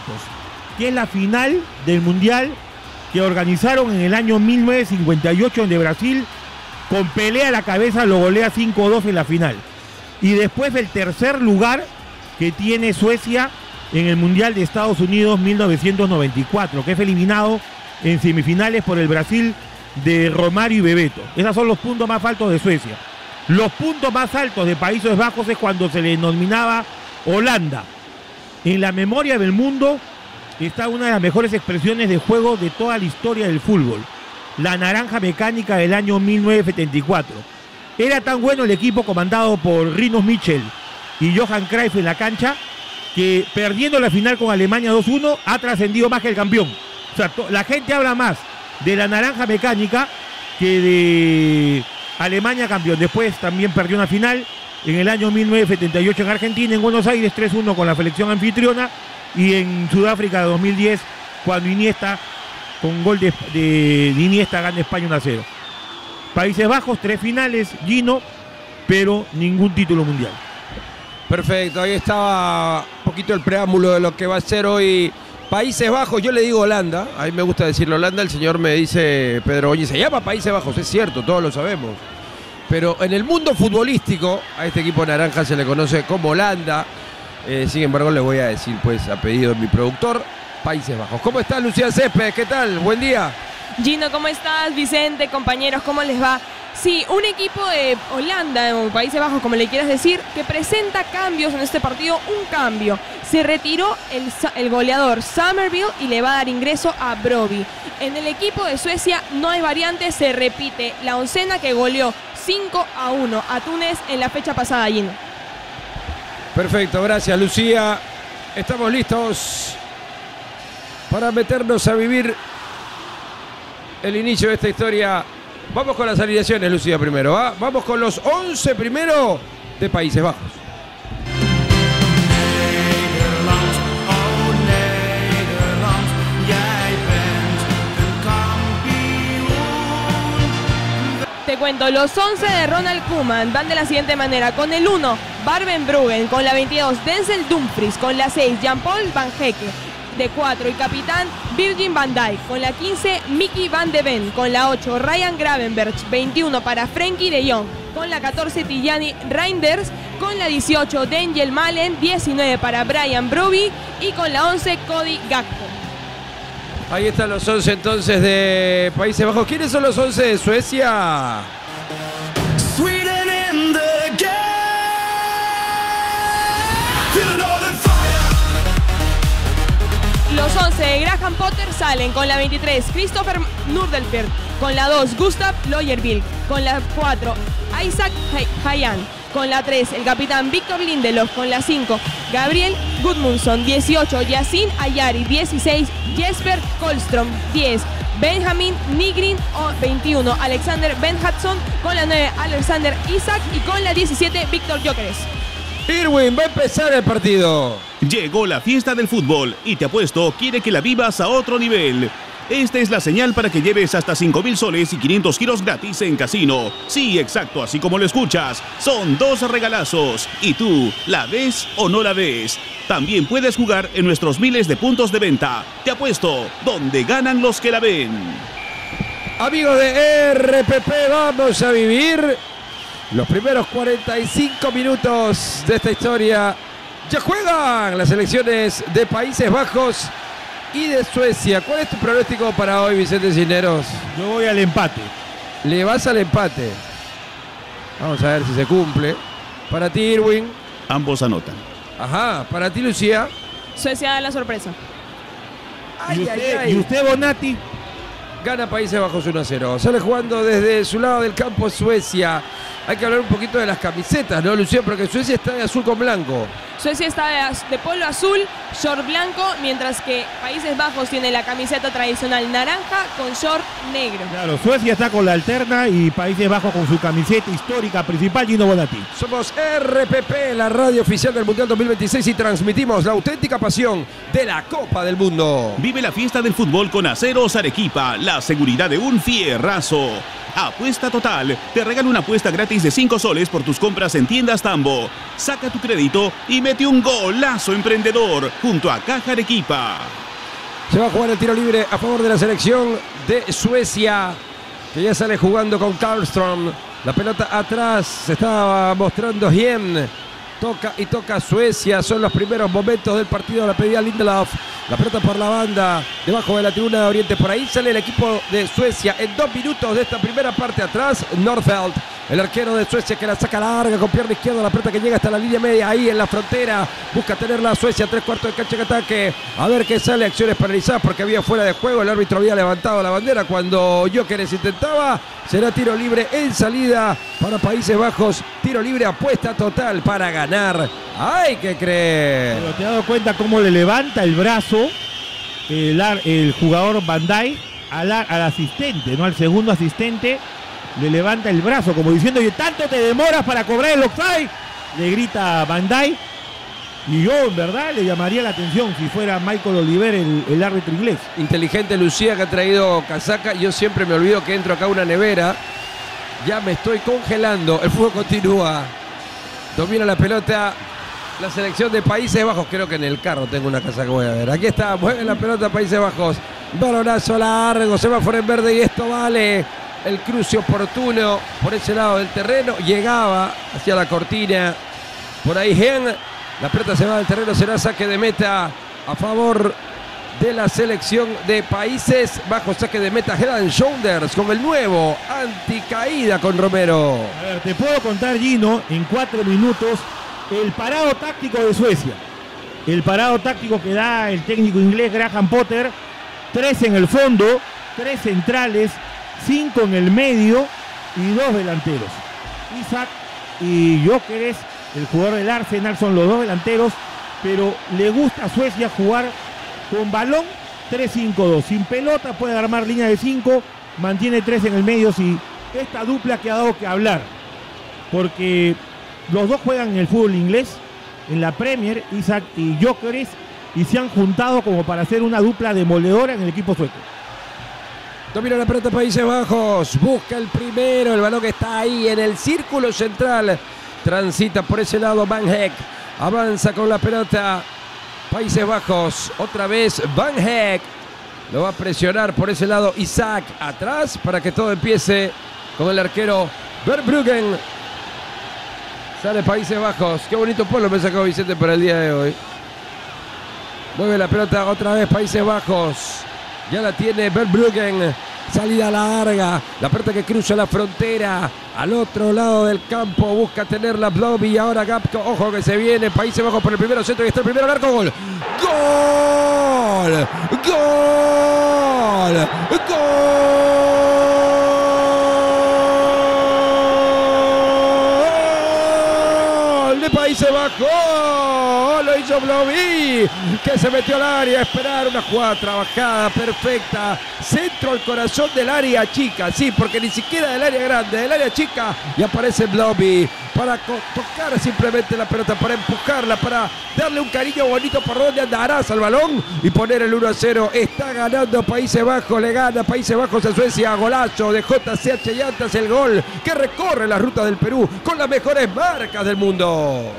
Bajos, que es la final del Mundial que organizaron en el año 1958, donde Brasil, con Pelé a la cabeza, lo golea 5-2 en la final. Y después el tercer lugar que tiene Suecia en el Mundial de Estados Unidos 1994, que es eliminado en semifinales por el Brasil de Romário y Bebeto. Esos son los puntos más altos de Suecia. Los puntos más altos de Países Bajos es cuando se le denominaba Holanda. En la memoria del mundo está una de las mejores expresiones de juego de toda la historia del fútbol, la naranja mecánica del año 1974. Era tan bueno el equipo comandado por Rinus Michel y Johan Cruyff en la cancha, que perdiendo la final con Alemania 2-1 ha trascendido más que el campeón. O sea, la gente habla más de la naranja mecánica que de Alemania campeón. Después también perdió una final en el año 1978 en Argentina, en Buenos Aires 3-1 con la selección anfitriona, y en Sudáfrica 2010 cuando Iniesta, con gol de Iniesta, gana España 1-0. Países Bajos, 3 finales, Gino, pero ningún título mundial. Perfecto, ahí estaba un poquito el preámbulo de lo que va a ser hoy Países Bajos. Yo le digo Holanda, a mí me gusta decirlo Holanda, el señor me dice, Pedro Oñi, se llama Países Bajos, es cierto, todos lo sabemos. Pero en el mundo futbolístico, a este equipo naranja se le conoce como Holanda. Sin embargo, le voy a decir, pues, a pedido de mi productor, Países Bajos. ¿Cómo estás, Lucía Céspedes? ¿Qué tal? Buen día. Gino, ¿cómo estás? Vicente, compañeros, ¿cómo les va? Sí, un equipo de Holanda, o Países Bajos, como le quieras decir, que presenta cambios en este partido. Un cambio. Se retiró el goleador Somerville y le va a dar ingreso a Broby. En el equipo de Suecia no hay variantes, se repite la oncena que goleó 5-1 a Túnez en la fecha pasada, Gino. Perfecto, gracias, Lucía. Estamos listos para meternos a vivir el inicio de esta historia. Vamos con las alineaciones, Lucía, primero. ¿Va? Vamos con los 11 primero de Países Bajos. Te cuento, los 11 de Ronald Koeman van de la siguiente manera. Con el 1, Barben Bruggen. Con la 22, Denzel Dumfries. Con la 6, Jean-Paul Van Hecke. De 4, y capitán Virgil van Dijk. Con la 15, Mickey van de Ven. Con la 8, Ryan Gravenberch. 21 para Frenkie de Jong. Con la 14, Tijani Reinders. Con la 18, Daniel Malen. 19 para Brian Broby. Y con la 11, Cody Gakpo. Ahí están los 11 entonces de Países Bajos. ¿Quiénes son los 11 de Suecia? Los 11 de Graham Potter salen. Con la 23, Christopher Nordenfeldt. Con la 2, Gustav Leuerville. Con la 4, Isaac Hayan. Con la 3, el capitán Victor Lindelof. Con la 5, Gabriel Gudmundsson. 18, Yasin Ayari. 16, Jesper Kolström. 10, Benjamin Nygren. 21, Alexander Ben Hudson. Con la 9, Alexander Isak. Y con la 17, Víctor Gyökeres. Irwin, va a empezar el partido. Llegó la fiesta del fútbol y Te Apuesto quiere que la vivas a otro nivel. Esta es la señal para que lleves hasta 5.000 soles y 500 giros gratis en casino. Sí, exacto, así como lo escuchas. Son 2 regalazos. ¿Y tú, la ves o no la ves? También puedes jugar en nuestros miles de puntos de venta. Te Apuesto, donde ganan los que la ven. Amigos de RPP, vamos a vivir los primeros 45 minutos de esta historia. Ya juegan las selecciones de Países Bajos y de Suecia. ¿Cuál es tu pronóstico para hoy, Vicente Cisneros? Yo voy al empate. Le vas al empate. Vamos a ver si se cumple. Para ti, Irwin. Ambos anotan. Ajá. Para ti, Lucía. Suecia da la sorpresa. ¿Y usted, Bonatti? Gana Países Bajos 1-0. Sale jugando desde su lado del campo Suecia. Hay que hablar un poquito de las camisetas, ¿no, Lucía? Porque Suecia está de azul con blanco. Suecia está de polo azul, short blanco, mientras que Países Bajos tiene la camiseta tradicional naranja con short negro. Claro, Suecia está con la alterna y Países Bajos con su camiseta histórica principal, Gino Bonatti. Somos RPP, la radio oficial del Mundial 2026, y transmitimos la auténtica pasión de la Copa del Mundo. Vive la fiesta del fútbol con Aceros Arequipa, la seguridad de un fierrazo. Apuesta Total te regala una apuesta gratis de 5 soles por tus compras en tiendas Tambo. Saca tu crédito y mete un golazo emprendedor junto a Caja Arequipa. Se va a jugar el tiro libre a favor de la selección de Suecia, que ya sale jugando con Karlström. La pelota atrás, se está mostrando Hien. Toca y toca Suecia. Son los primeros momentos del partido. La pedía Lindelof. La pelota por la banda, debajo de la tribuna de Oriente. Por ahí sale el equipo de Suecia en 2 minutos de esta primera parte. Atrás, Nordfeldt, el arquero de Suecia, que la saca larga con pierna izquierda. La pelota que llega hasta la línea media, ahí en la frontera. Busca tenerla Suecia, 3/4 de cancha en ataque. A ver qué sale, acciones paralizadas porque había fuera de juego. El árbitro había levantado la bandera cuando Gyökeres intentaba. Será tiro libre en salida para Países Bajos. Tiro libre, apuesta total para ganar. Hay que creer. Pero te has dado cuenta cómo le levanta el brazo el jugador Van Dijk al asistente, ¿no? Al segundo asistente le levanta el brazo como diciendo: "Y tanto te demoras para cobrar el offside", le grita Van Dijk. Y yo, en verdad, le llamaría la atención si fuera Michael Oliver el árbitro inglés. Inteligente Lucía, que ha traído casaca. Yo siempre me olvido que entro acá a una nevera. Ya me estoy congelando. El fútbol continúa. Domina la pelota la selección de Países Bajos. Creo que en el carro tengo una casaca, voy a ver. Aquí está, mueve la pelota Países Bajos. Balonazo largo, semáforo en verde y esto vale. El cruce oportuno por ese lado del terreno. Llegaba hacia la cortina. Por ahí Hien. La pelota se va del terreno, será saque de meta a favor de la selección de Países Bajos. Saque de meta Head and Shoulders con el nuevo anticaída con Romero. A ver, te puedo contar, Gino, en 4 minutos el parado táctico de Suecia. El parado táctico que da el técnico inglés Graham Potter. 3 en el fondo, 3 centrales, 5 en el medio y 2 delanteros. Isak y Gyökeres, el jugador del Arsenal, son los 2 delanteros, pero le gusta a Suecia jugar con balón 3-5-2. Sin pelota puede armar línea de 5, mantiene 3 en el medio. Si esta dupla que ha dado que hablar, porque los dos juegan en el fútbol inglés, en la Premier, Isak y Gyökeres, y se han juntado como para hacer una dupla demoledora en el equipo sueco. Domina la pelota Países Bajos, busca el primero, el balón que está ahí en el círculo central. Transita por ese lado Van Heek. Avanza con la pelota Países Bajos. Otra vez Van Heek. Lo va a presionar por ese lado Isak. Atrás para que todo empiece con el arquero Verbruggen. Sale Países Bajos. Qué bonito polo me sacó Vicente para el día de hoy. Mueve la pelota otra vez Países Bajos. Ya la tiene Verbruggen. Salida larga, la pelota que cruza la frontera al otro lado del campo, busca tenerla Blobby y ahora Gapco, ojo que se viene Países Bajos por el primero centro y está el primero al arco, gol, gol, gol, gol de Países Bajos, lo hizo Blobby, que se metió al área a esperar una jugada trabajada, perfecta, centro al corazón del área chica, sí, porque ni siquiera del área grande, del área chica, y aparece Blobby para tocar simplemente la pelota, para empujarla, para darle un cariño bonito por donde andarás al balón y poner el 1-0. Está ganando Países Bajos, le gana Países Bajos a Suecia, golazo de JCH Llantas, el gol que recorre la ruta del Perú con las mejores marcas del mundo.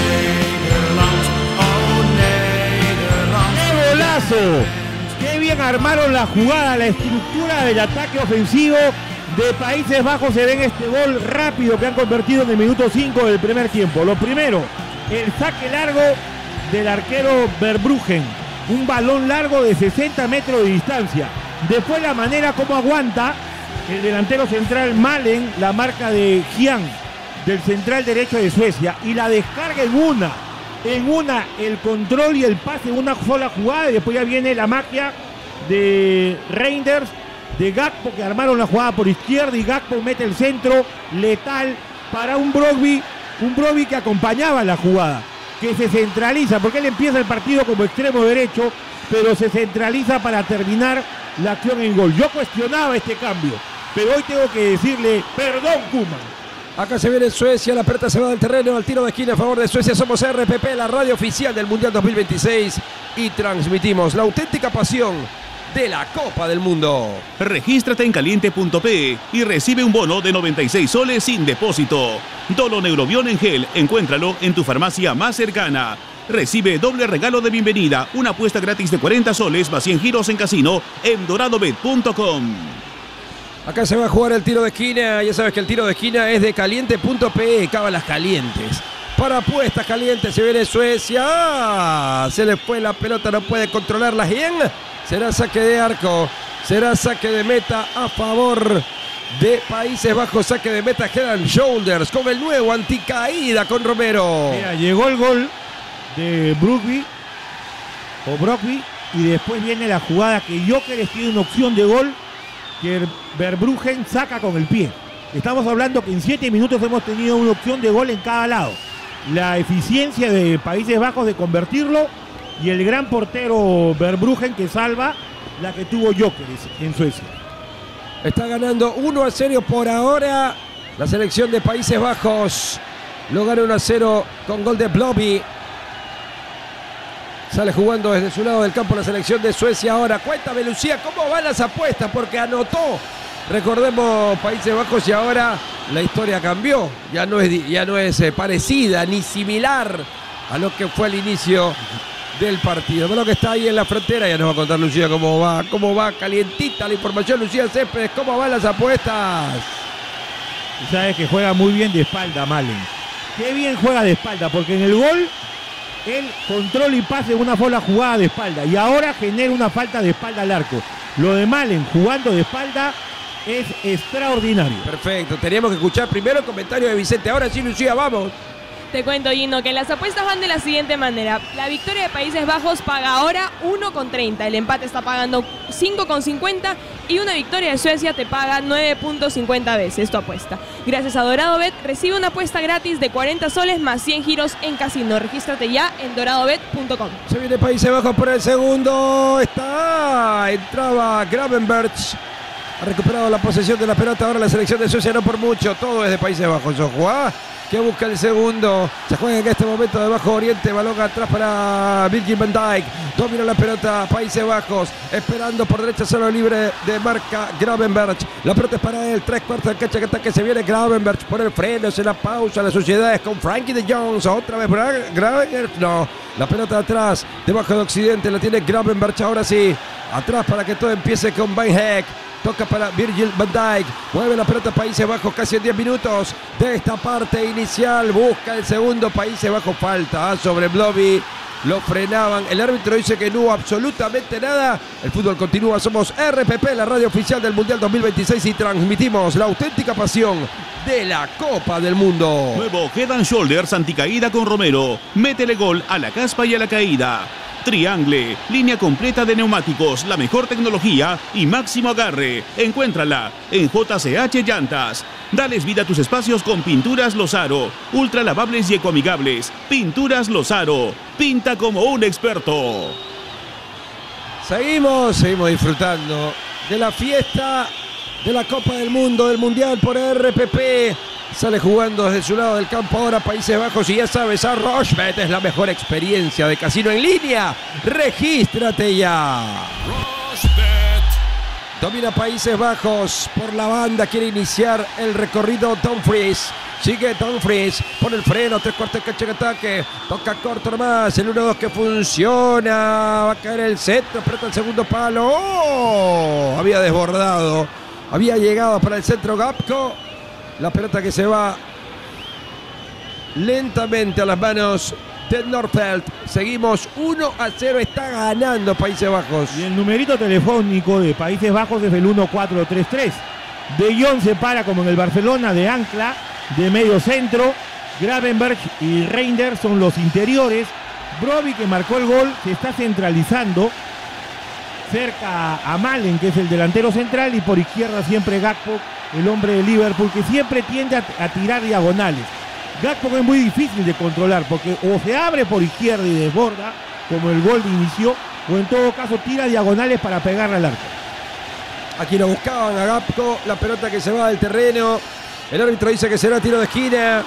Qué bien armaron la jugada, la estructura del ataque ofensivo de Países Bajos. Se ve en este gol rápido que han convertido en el minuto 5 del primer tiempo. Lo primero, el saque largo del arquero Verbruggen, un balón largo de 60 metros de distancia. Después la manera como aguanta el delantero central Malen la marca de Hien, del central derecho de Suecia, y la descarga en una el control y el pase en una sola jugada, y después ya viene la magia de Reinders, de Gakpo, que armaron la jugada por izquierda y Gakpo mete el centro letal para un Brogby que acompañaba la jugada, que se centraliza, porque él empieza el partido como extremo derecho, pero se centraliza para terminar la acción en gol. Yo cuestionaba este cambio, pero hoy tengo que decirle perdón, Koeman. Acá se viene Suecia, la pelota se va del terreno al tiro de esquina a favor de Suecia. Somos RPP, la radio oficial del Mundial 2026, y transmitimos la auténtica pasión de la Copa del Mundo. Regístrate en caliente.pe y recibe un bono de 96 soles sin depósito. Doloneurobión en gel, encuéntralo en tu farmacia más cercana. Recibe doble regalo de bienvenida, una apuesta gratis de 40 soles más 100 giros en casino en doradobet.com. Acá se va a jugar el tiro de esquina. Ya sabes que el tiro de esquina es de caliente.pe, cábalas calientes. Para apuestas calientes se viene Suecia. Se le fue la pelota, no puede controlarla bien. Será saque de arco, será saque de meta a favor de Países Bajos. Saque de meta Head and Shoulders con el nuevo anticaída con Romero. Mira, llegó el gol de Brookby y después viene la jugada que Gyökeres tiene una opción de gol que Verbruggen saca con el pie. Estamos hablando que en 7 minutos hemos tenido una opción de gol en cada lado. La eficiencia de Países Bajos de convertirlo y el gran portero Verbruggen que salva la que tuvo Gyökeres en Suecia. Está ganando 1-0 por ahora la selección de Países Bajos. Lo gana 1-0 con gol de Blobby. Sale jugando desde su lado del campo la selección de Suecia. Ahora cuéntame, Lucía, ¿cómo van las apuestas? Porque anotó, recordemos, Países Bajos, y ahora la historia cambió. Ya no es parecida ni similar a lo que fue al inicio del partido. Bueno, que está ahí en la frontera, ya nos va a contar Lucía cómo va calientita la información. Lucía Céspedes, ¿cómo van las apuestas? Y sabes que juega muy bien de espalda Malen. Qué bien juega de espalda, porque en el gol él controla y pase una sola jugada de espalda y ahora genera una falta de espalda al arco. Lo de Malen jugando de espalda es extraordinario. Perfecto, teníamos que escuchar primero el comentario de Vicente. Ahora sí, Lucía, vamos. Te cuento, Gino, que las apuestas van de la siguiente manera. La victoria de Países Bajos paga ahora 1,30. El empate está pagando 5,50. Y una victoria de Suecia te paga 9,50 veces tu apuesta. Gracias a Doradobet, recibe una apuesta gratis de 40 soles más 100 giros en casino. Regístrate ya en doradobet.com. Se viene Países Bajos por el segundo. Entraba Gravenberch. Ha recuperado la posesión de la pelota. Ahora la selección de Suecia no por mucho. Todo es de Países Bajos. Ojo, que busca el segundo. Se juega en este momento de Bajo Oriente. Balón atrás para Virgil van Dijk. Domina la pelota Países Bajos. Esperando por derecha solo libre de marca Gravenberch. La pelota es para él. 3/4 de cancha que ataque. Se viene Gravenberch por el freno. Se la pausa. Las sociedades con Frankie de Jones. Otra vez Gravenberch. No. La pelota atrás. Debajo de Occidente. La tiene Gravenberch. Ahora sí. Atrás para que todo empiece con Van Heck. Toca para Virgil van Dijk. Mueve la pelota Países Bajos casi en 10 minutos de esta parte inicial. Busca el segundo. Países Bajos. Falta sobre Blobby. Lo frenaban. El árbitro dice que no hubo absolutamente nada. El fútbol continúa. Somos RPP, la radio oficial del Mundial 2026 y transmitimos la auténtica pasión de la Copa del Mundo. Nuevo Head and Shoulders anticaída con Romero. Métele gol a la caspa y a la caída. Triangle, línea completa de neumáticos, la mejor tecnología y máximo agarre. Encuéntrala en JCH Llantas. Dales vida a tus espacios con Pinturas Lozaro. Ultra lavables y ecoamigables. Pinturas Lozaro. Pinta como un experto. Seguimos disfrutando de la fiesta de la Copa del Mundo, del Mundial por RPP. Sale jugando desde su lado del campo ahora Países Bajos y ya sabes, a Rochebet es la mejor experiencia de casino en línea. Regístrate ya. Rochebet. Domina Países Bajos por la banda, quiere iniciar el recorrido Dumfries. Sigue Dumfries por el freno, 3/4 de cancha de ataque. Toca corto nomás, el 1-2 que funciona. Va a caer el centro, aprieta el segundo palo. ¡Oh! Había desbordado, había llegado para el centro Gapco. La pelota que se va lentamente a las manos de Nordfeldt. Seguimos 1-0. Está ganando Países Bajos. Y el numerito telefónico de Países Bajos es el 1433. De Jong se para como en el Barcelona de ancla, de medio centro. Gravenberch y Reinders son los interiores. Brobbey, que marcó el gol, se está centralizando cerca a Malen, que es el delantero central, y por izquierda siempre Gakpo, el hombre de Liverpool, que siempre tiende a tirar diagonales. Gakpo es muy difícil de controlar, porque o se abre por izquierda y desborda, como el gol de inicio, o en todo caso tira diagonales para pegarle al arco. Aquí lo buscaban a Gakpo, la pelota que se va del terreno. El árbitro dice que será tiro de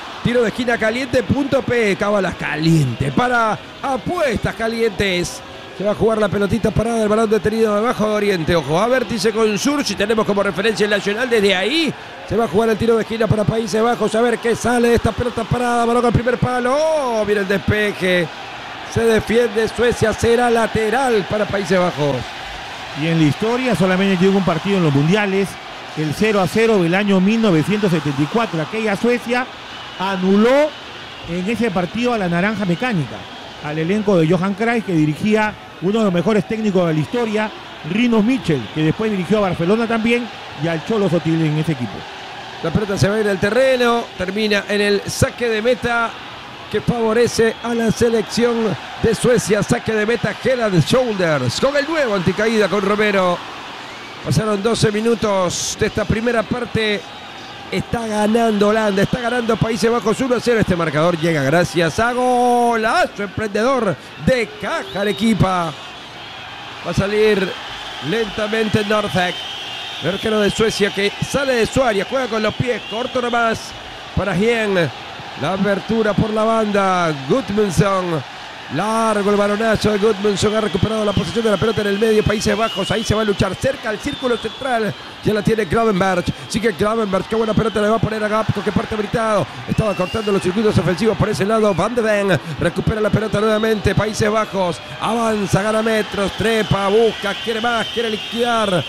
esquina caliente.p, cábalas caliente, para apuestas calientes. Se va a jugar la pelotita parada, el balón detenido debajo de Oriente. Ojo, a vértice con Sur, si tenemos como referencia el Nacional. Desde ahí se va a jugar el tiro de esquina para Países Bajos. A ver qué sale de esta pelota parada. Balón al primer palo. Oh, mira el despeje. Se defiende Suecia. Será lateral para Países Bajos. Y en la historia solamente tiene un partido en los mundiales. El 0-0 del año 1974. Aquella Suecia anuló en ese partido a la Naranja Mecánica, al elenco de Johan Cruyff, que dirigía uno de los mejores técnicos de la historia, Rinus Michel, que después dirigió a Barcelona también, y al Cholo Sotil en ese equipo. La pelota se va a ir al terreno, termina en el saque de meta que favorece a la selección de Suecia. Saque de meta, Head and Shoulders, con el nuevo anticaída con Romero. Pasaron 12 minutos de esta primera parte. Está ganando Holanda, está ganando Países Bajos 1-0. Este marcador llega gracias a golazo emprendedor de Caja Arequipa. Va a salir lentamente Northek, el arquero de Suecia, que sale de su área, juega con los pies, corto nomás para Hien. La apertura por la banda, Gudmundsson. Largo el balonazo de Gudmundsson, ha recuperado la posición de la pelota en el medio. Países Bajos, ahí se va a luchar cerca al círculo central. Ya la tiene Gravenberch, sigue Gravenberch, qué buena pelota le va a poner a Gapco, que parte habilitado. Estaba cortando los circuitos ofensivos por ese lado. Van de Ven recupera la pelota nuevamente. Países Bajos avanza, gana metros, trepa, busca, quiere más, quiere liquidar.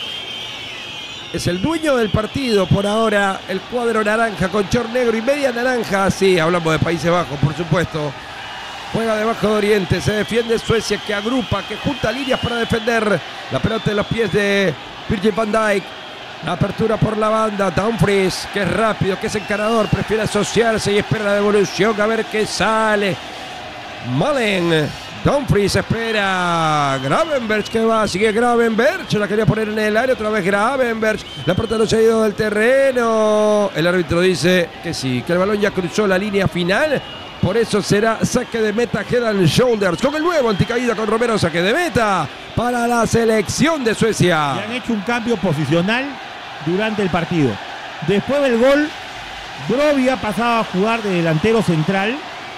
Es el dueño del partido por ahora, el cuadro naranja con short negro y media naranja. Sí, hablamos de Países Bajos, por supuesto. Juega debajo de Oriente, se defiende Suecia, que agrupa, que junta líneas para defender. La pelota en los pies de Virgil van Dijk. La apertura por la banda, Dumfries, que es rápido, que es encarador, prefiere asociarse y espera la devolución a ver qué sale. Malen, Dumfries espera, Gravenberch que va, sigue Gravenberch, la quería poner en el área, otra vez Gravenberch. La pelota no se ha ido del terreno. El árbitro dice que sí, que el balón ya cruzó la línea final. Por eso será saque de meta, Head and Shoulders, con el nuevo anticaída con Romero. Saque de meta para la selección de Suecia. Y han hecho un cambio posicional durante el partido. Después del gol, Brobbey ha pasado a jugar de delantero central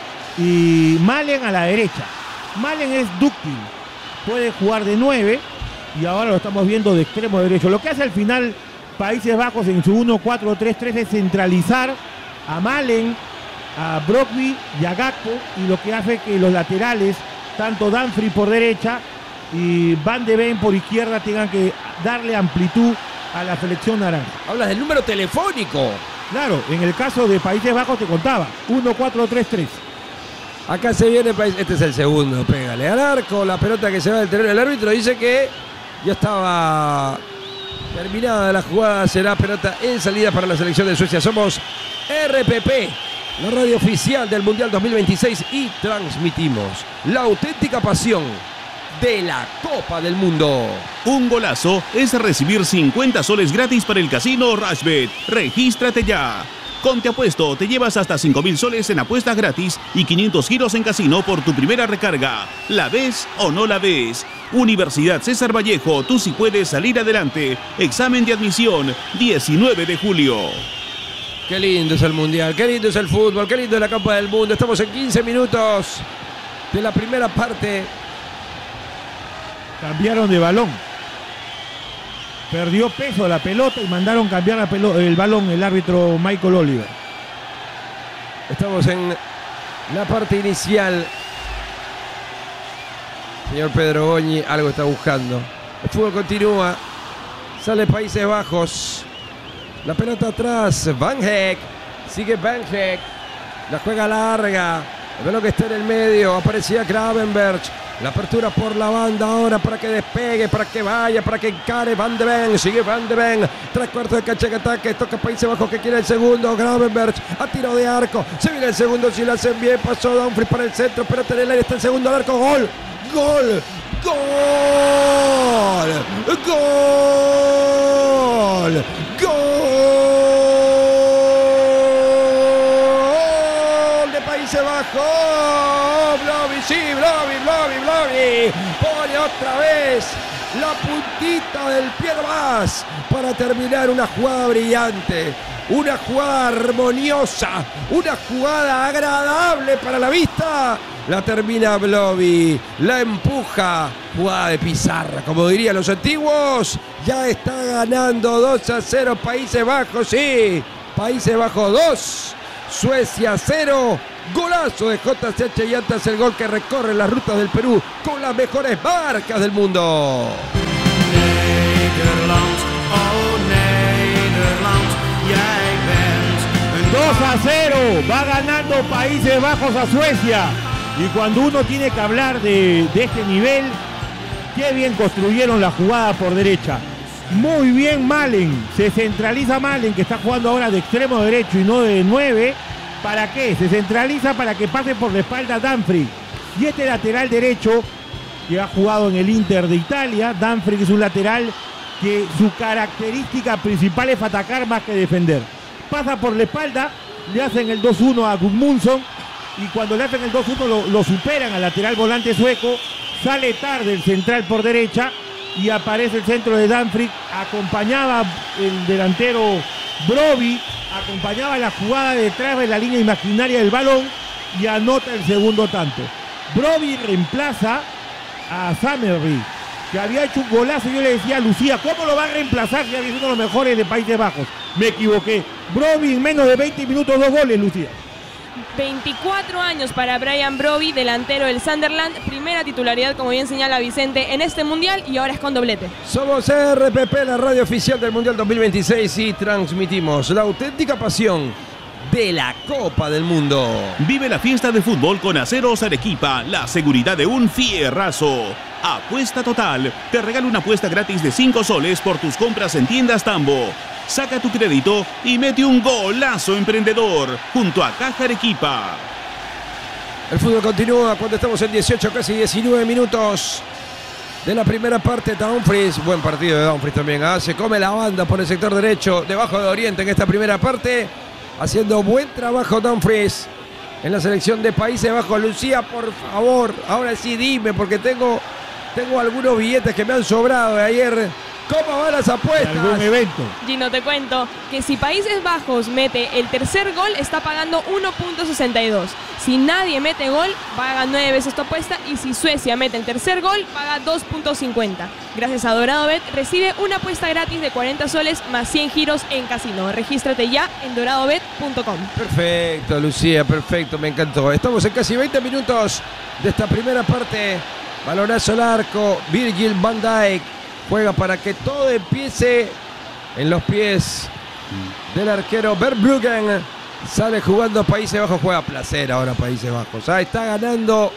y Malen a la derecha. Malen es dúctil, puede jugar de 9 y ahora lo estamos viendo de extremo derecho. Lo que hace al final Países Bajos en su 1-4-3-3 es centralizar a Malen, a Brobbey y a Gakpo, y lo que hace que los laterales, tanto Dumfries por derecha y Van de Ven por izquierda, tengan que darle amplitud a la selección naranja. Hablas del número telefónico. Claro, en el caso de Países Bajos te contaba, 1-4-3-3. Acá se viene, este es el segundo, pégale al arco, la pelota que se va del terreno. El árbitro dice que ya estaba terminada la jugada, será pelota en salida para la selección de Suecia. Somos RPP, la radio oficial del Mundial 2026, y transmitimos la auténtica pasión de la Copa del Mundo. Un golazo es recibir 50 soles gratis para el casino Rashbet. Regístrate ya. Con Te Apuesto te llevas hasta 5.000 soles en apuestas gratis y 500 giros en casino por tu primera recarga. ¿La ves o no la ves? Universidad César Vallejo, tú sí puedes salir adelante. Examen de admisión, 19 de julio. Qué lindo es el Mundial, qué lindo es el fútbol, qué lindo es la Copa del Mundo. Estamos en 15 minutos de la primera parte. Cambiaron de balón. Perdió peso la pelota y mandaron cambiar el balón el árbitro Michael Oliver. Estamos en la parte inicial. Señor Pedro Goñi algo está buscando. El fútbol continúa. Sale Países Bajos. La pelota atrás. Van Heek. Sigue Van Heek. La juega larga. El balón que está en el medio. Aparecía Gravenberch. La apertura por la banda ahora para que despegue, para que vaya, para que encare Van de Ven. Sigue Van de Ven. 3/4 de cancha en ataque. Toca Países Bajos, que quiere el segundo. Gravenberch a tiro de arco. Se viene el segundo. Si lo hacen bien. Pasó Dumfries para el centro. Pero en el aire está el segundo al arco. Gol. Gol. Gol. Gol. Gol de Países Bajos. Brobbey, sí, Brobbey. Pone otra vez Suárez, la puntita del pie más para terminar una jugada brillante, una jugada armoniosa, una jugada agradable para la vista. La termina Blovi, la empuja, jugada de pizarra, como dirían los antiguos. Ya está ganando 2-0 Países Bajos, sí, Países Bajos 2, Suecia 0. Golazo de JCH Llantas, el gol que recorre las rutas del Perú con las mejores marcas del mundo. 2-0, va ganando Países Bajos a Suecia. Y cuando uno tiene que hablar de este nivel, qué bien construyeron la jugada por derecha. Muy bien Malen, se centraliza Malen, que está jugando ahora de extremo derecho y no de 9. ¿Para qué? Se centraliza para que pase por la espalda Dumfries. Y este lateral derecho, que ha jugado en el Inter de Italia, Dumfries es un lateral que su característica principal es atacar más que defender. Pasa por la espalda, le hacen el 2-1 a Gudmundsson, y cuando le hacen el 2-1 lo superan al lateral volante sueco, sale tarde el central por derecha y aparece el centro de Dumfries, acompañaba el delantero Brobbey, acompañaba la jugada detrás de la línea imaginaria del balón y anota el segundo tanto. Brobbey reemplaza a Summerby, que había hecho un golazo. Yo le decía a Lucía, ¿cómo lo va a reemplazar si había sido uno de los mejores de Países Bajos? Me equivoqué. Brobbey en menos de 20 minutos, 2 goles, Lucía. 24 años para Brian Brobbey, delantero del Sunderland, primera titularidad, como bien señala Vicente, en este Mundial, y ahora es con doblete. Somos RPP, la radio oficial del Mundial 2026, y transmitimos la auténtica pasión de la Copa del Mundo. Vive la fiesta de fútbol con Aceros Arequipa, la seguridad de un fierrazo. Apuesta Total te regala una apuesta gratis de 5 soles por tus compras en tiendas Tambo. Saca tu crédito y mete un golazo emprendedor junto a Caja Arequipa. El fútbol continúa cuando estamos en 18, casi 19 minutos de la primera parte. Dumfries, buen partido de Dumfries también. Se come la banda por el sector derecho, debajo de Oriente en esta primera parte. Haciendo buen trabajo Dumfries en la selección de Países Bajos. Lucía, por favor, ahora sí dime, porque tengo algunos billetes que me han sobrado de ayer. ¿Cómo van las apuestas? ¿Algún evento? Gino, te cuento que si Países Bajos mete el tercer gol, está pagando 1.62. Si nadie mete gol, paga 9 veces tu apuesta. Y si Suecia mete el tercer gol, paga 2.50. Gracias a DoradoBet, recibe una apuesta gratis de 40 soles más 100 giros en casino. Regístrate ya en doradobet.com. Perfecto, Lucía, perfecto, me encantó. Estamos en casi 20 minutos de esta primera parte. Balonazo al arco, Virgil van Dijk. Juega para que todo empiece en los pies del arquero Verbruggen. Sale jugando Países Bajos, juega a placer ahora Países Bajos. Está ganando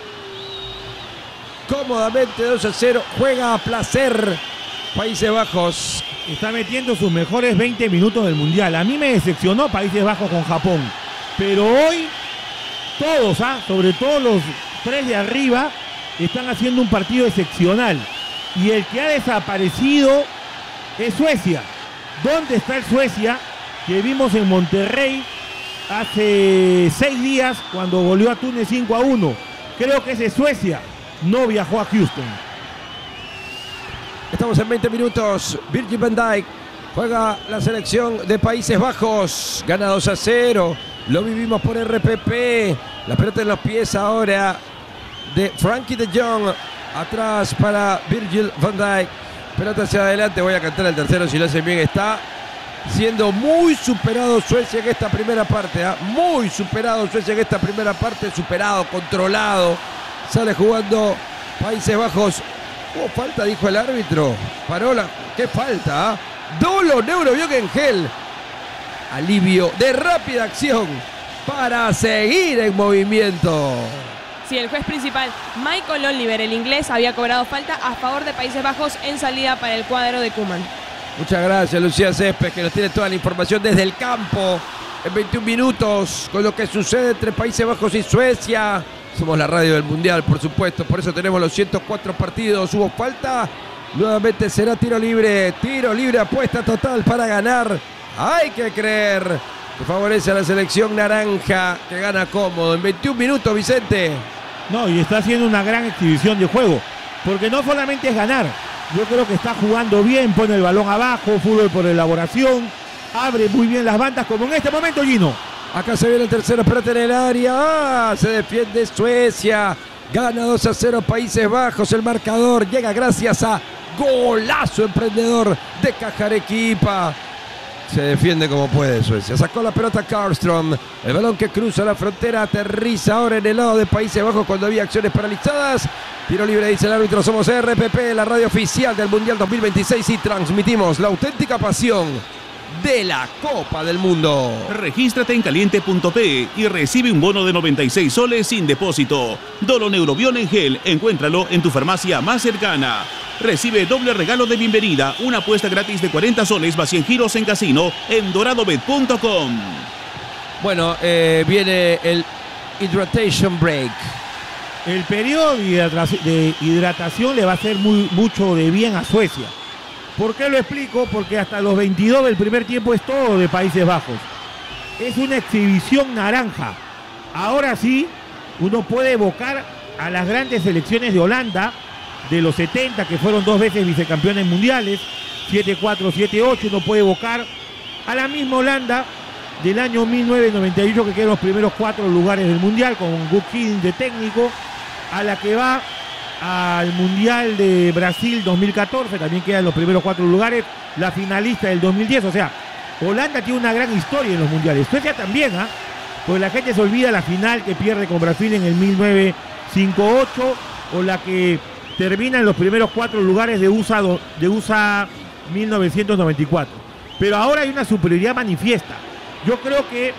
cómodamente 2-0. Juega a placer Países Bajos. Está metiendo sus mejores 20 minutos del Mundial. A mí me decepcionó Países Bajos con Japón. Pero hoy todos, sobre todo los 3 de arriba, están haciendo un partido excepcional. Y el que ha desaparecido es Suecia. ¿Dónde está el Suecia que vimos en Monterrey hace 6 días cuando goleó a Túnez 5-1? Creo que ese Suecia no viajó a Houston. Estamos en 20 minutos. Virgil van Dijk juega la selección de Países Bajos. Gana 2-0. Lo vivimos por RPP. La pelota en los pies ahora de Frankie de Jong. Atrás para Virgil van Dijk. Pelota hacia adelante. Voy a cantar el tercero si lo hacen bien. Está siendo muy superado Suecia en esta primera parte. Muy superado Suecia en esta primera parte. Superado, controlado. Sale jugando Países Bajos. Hubo falta, dijo el árbitro. Parola. ¿Qué falta? Dolo Neurobiogengel. Alivio de rápida acción para seguir en movimiento. Sí, el juez principal, Michael Oliver, el inglés, había cobrado falta a favor de Países Bajos en salida para el cuadro de Koeman. Muchas gracias, Lucía Céspedes, que nos tiene toda la información desde el campo en 21 minutos con lo que sucede entre Países Bajos y Suecia. Somos la radio del Mundial, por supuesto, por eso tenemos los 104 partidos. Hubo falta, nuevamente será tiro libre, apuesta total para ganar. Hay que creer que favorece a la selección naranja, que gana cómodo en 21 minutos, Vicente. No, y está haciendo una gran exhibición de juego, porque no solamente es ganar, Yo creo que está jugando bien, pone el balón abajo, fútbol por elaboración, abre muy bien las bandas, como en este momento, Gino. Acá se viene el tercero, pelota en el área. Se defiende Suecia. Gana 2-0 Países Bajos. El marcador llega gracias a golazo emprendedor de Cajarequipa. Se defiende como puede Suecia. Sacó la pelota Karlström. El balón que cruza la frontera aterriza ahora en el lado de Países Bajos cuando había acciones paralizadas. Tiro libre, dice el árbitro. Somos RPP, la radio oficial del Mundial 2026 y transmitimos la auténtica pasión de la Copa del Mundo. Regístrate en caliente.pe y recibe un bono de 96 soles sin depósito. Doloneurobión en gel, encuéntralo en tu farmacia más cercana. Recibe doble regalo de bienvenida, una apuesta gratis de 40 soles más 100 giros en casino en doradobet.com. Bueno, viene el Hydration Break. El periodo de hidratación le va a hacer mucho de bien a Suecia. ¿Por qué lo explico? Porque hasta los 22 del primer tiempo es todo de Países Bajos. Es una exhibición naranja. Ahora sí, uno puede evocar a las grandes selecciones de Holanda de los 70, que fueron 2 veces vicecampeones mundiales, 7-4, 7-8. Uno puede evocar a la misma Holanda del año 1998, que queda en los primeros 4 lugares del mundial, con Guus Hiddink de técnico, a la que va al Mundial de Brasil 2014, también queda en los primeros 4 lugares, la finalista del 2010. O sea, Holanda tiene una gran historia en los mundiales. Suecia también, porque la gente se olvida la final que pierde con Brasil en el 1958, o la que termina en los primeros 4 lugares de USA 1994. Pero ahora hay una superioridad manifiesta. Yo creo que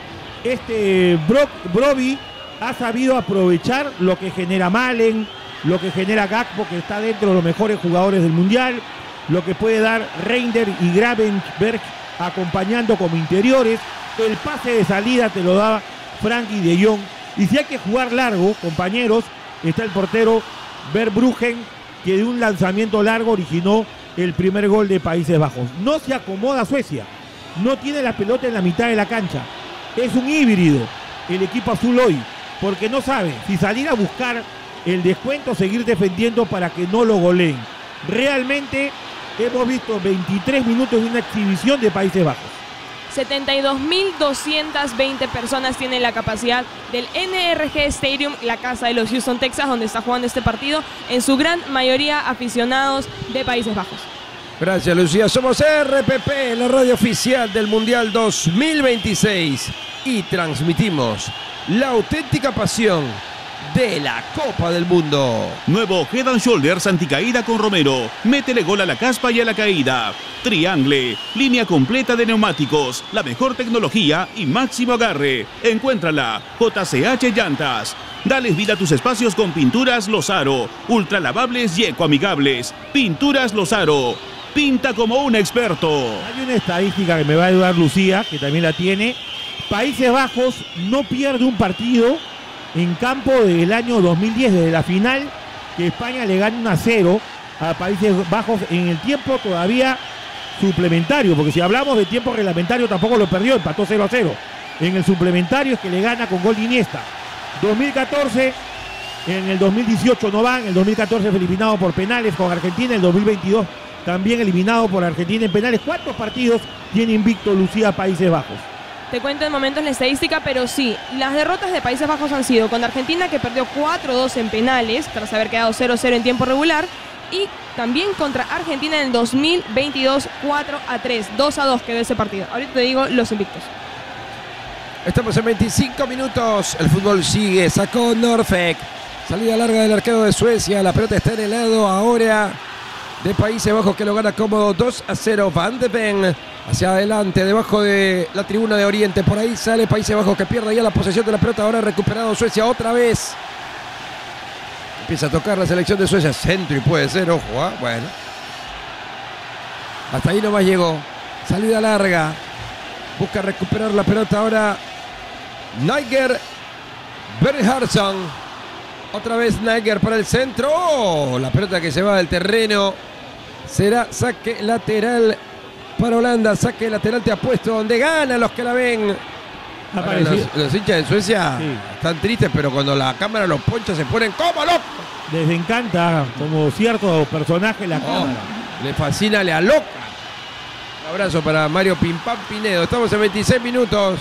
Brobbey ha sabido aprovechar lo que genera Malen, lo que genera Gakpo, que está dentro de los mejores jugadores del Mundial, lo que puede dar Reinders y Gravenberch acompañando como interiores. El pase de salida te lo da Frankie de Jong. Y si hay que jugar largo, compañeros, está el portero Verbruggen, que de un lanzamiento largo originó el primer gol de Países Bajos. No se acomoda Suecia, no tiene la pelota en la mitad de la cancha. Es un híbrido el equipo azul hoy, porque no sabe si salir a buscar el descuento, seguir defendiendo para que no lo goleen. Realmente hemos visto 23 minutos de una exhibición de Países Bajos. 72.220 personas tienen la capacidad del NRG Stadium, la casa de los Houston Texans, donde está jugando este partido, en su gran mayoría aficionados de Países Bajos. Gracias, Lucía. Somos RPP, la radio oficial del Mundial 2026 y transmitimos la auténtica pasión de la Copa del Mundo. Nuevo Head and Shoulders anticaída con Romero. Métele gol a la caspa y a la caída. Triangle, línea completa de neumáticos, la mejor tecnología y máximo agarre. Encuéntrala, JCH Llantas. Dales vida a tus espacios con Pinturas Lozaro. Ultra lavables y ecoamigables. Pinturas Lozaro. Pinta como un experto. Hay una estadística que me va a ayudar Lucía, que también la tiene. Países Bajos no pierde un partido en campo del año 2010, desde la final que España le gana 1-0 a Países Bajos en el tiempo todavía suplementario, porque si hablamos de tiempo reglamentario tampoco lo perdió, empató 0-0. En el suplementario es que le gana con gol de Iniesta. 2014, en el 2018 no va, en el 2014 fue eliminado por penales con Argentina, en el 2022 también eliminado por Argentina en penales. ¿Cuántos partidos tiene invicto Lucía Países Bajos? Te cuento en momentos la estadística, pero sí, las derrotas de Países Bajos han sido con Argentina, que perdió 4-2 en penales, tras haber quedado 0-0 en tiempo regular, y también contra Argentina en el 2022, 4-3, 2-2 quedó ese partido. Ahorita te digo los invictos. Estamos en 25 minutos, el fútbol sigue, sacó Norfek, salida larga del arquero de Suecia, la pelota está en el lado ahora de Países Bajos, que lo gana cómodo 2-0, Van de Ven hacia adelante, debajo de la tribuna de Oriente, por ahí sale Países Bajos, que pierde ya la posesión de la pelota, ahora recuperado Suecia otra vez. Empieza a tocar la selección de Suecia, centro y puede ser, ojo, bueno. Hasta ahí nomás llegó, salida larga, busca recuperar la pelota ahora Niger Bernhardsson, otra vez Niger para el centro, la pelota que se va del terreno, será saque lateral para Holanda, saque lateral te apuesto, donde ganan los que la ven. Ahora los hinchas de Suecia están tristes, pero cuando la cámara los poncha se ponen como locos. Les encanta, como cierto personaje, la cámara. Le fascina, le aloca. Un abrazo para Mario Pimpán Pinedo. Estamos en 26 minutos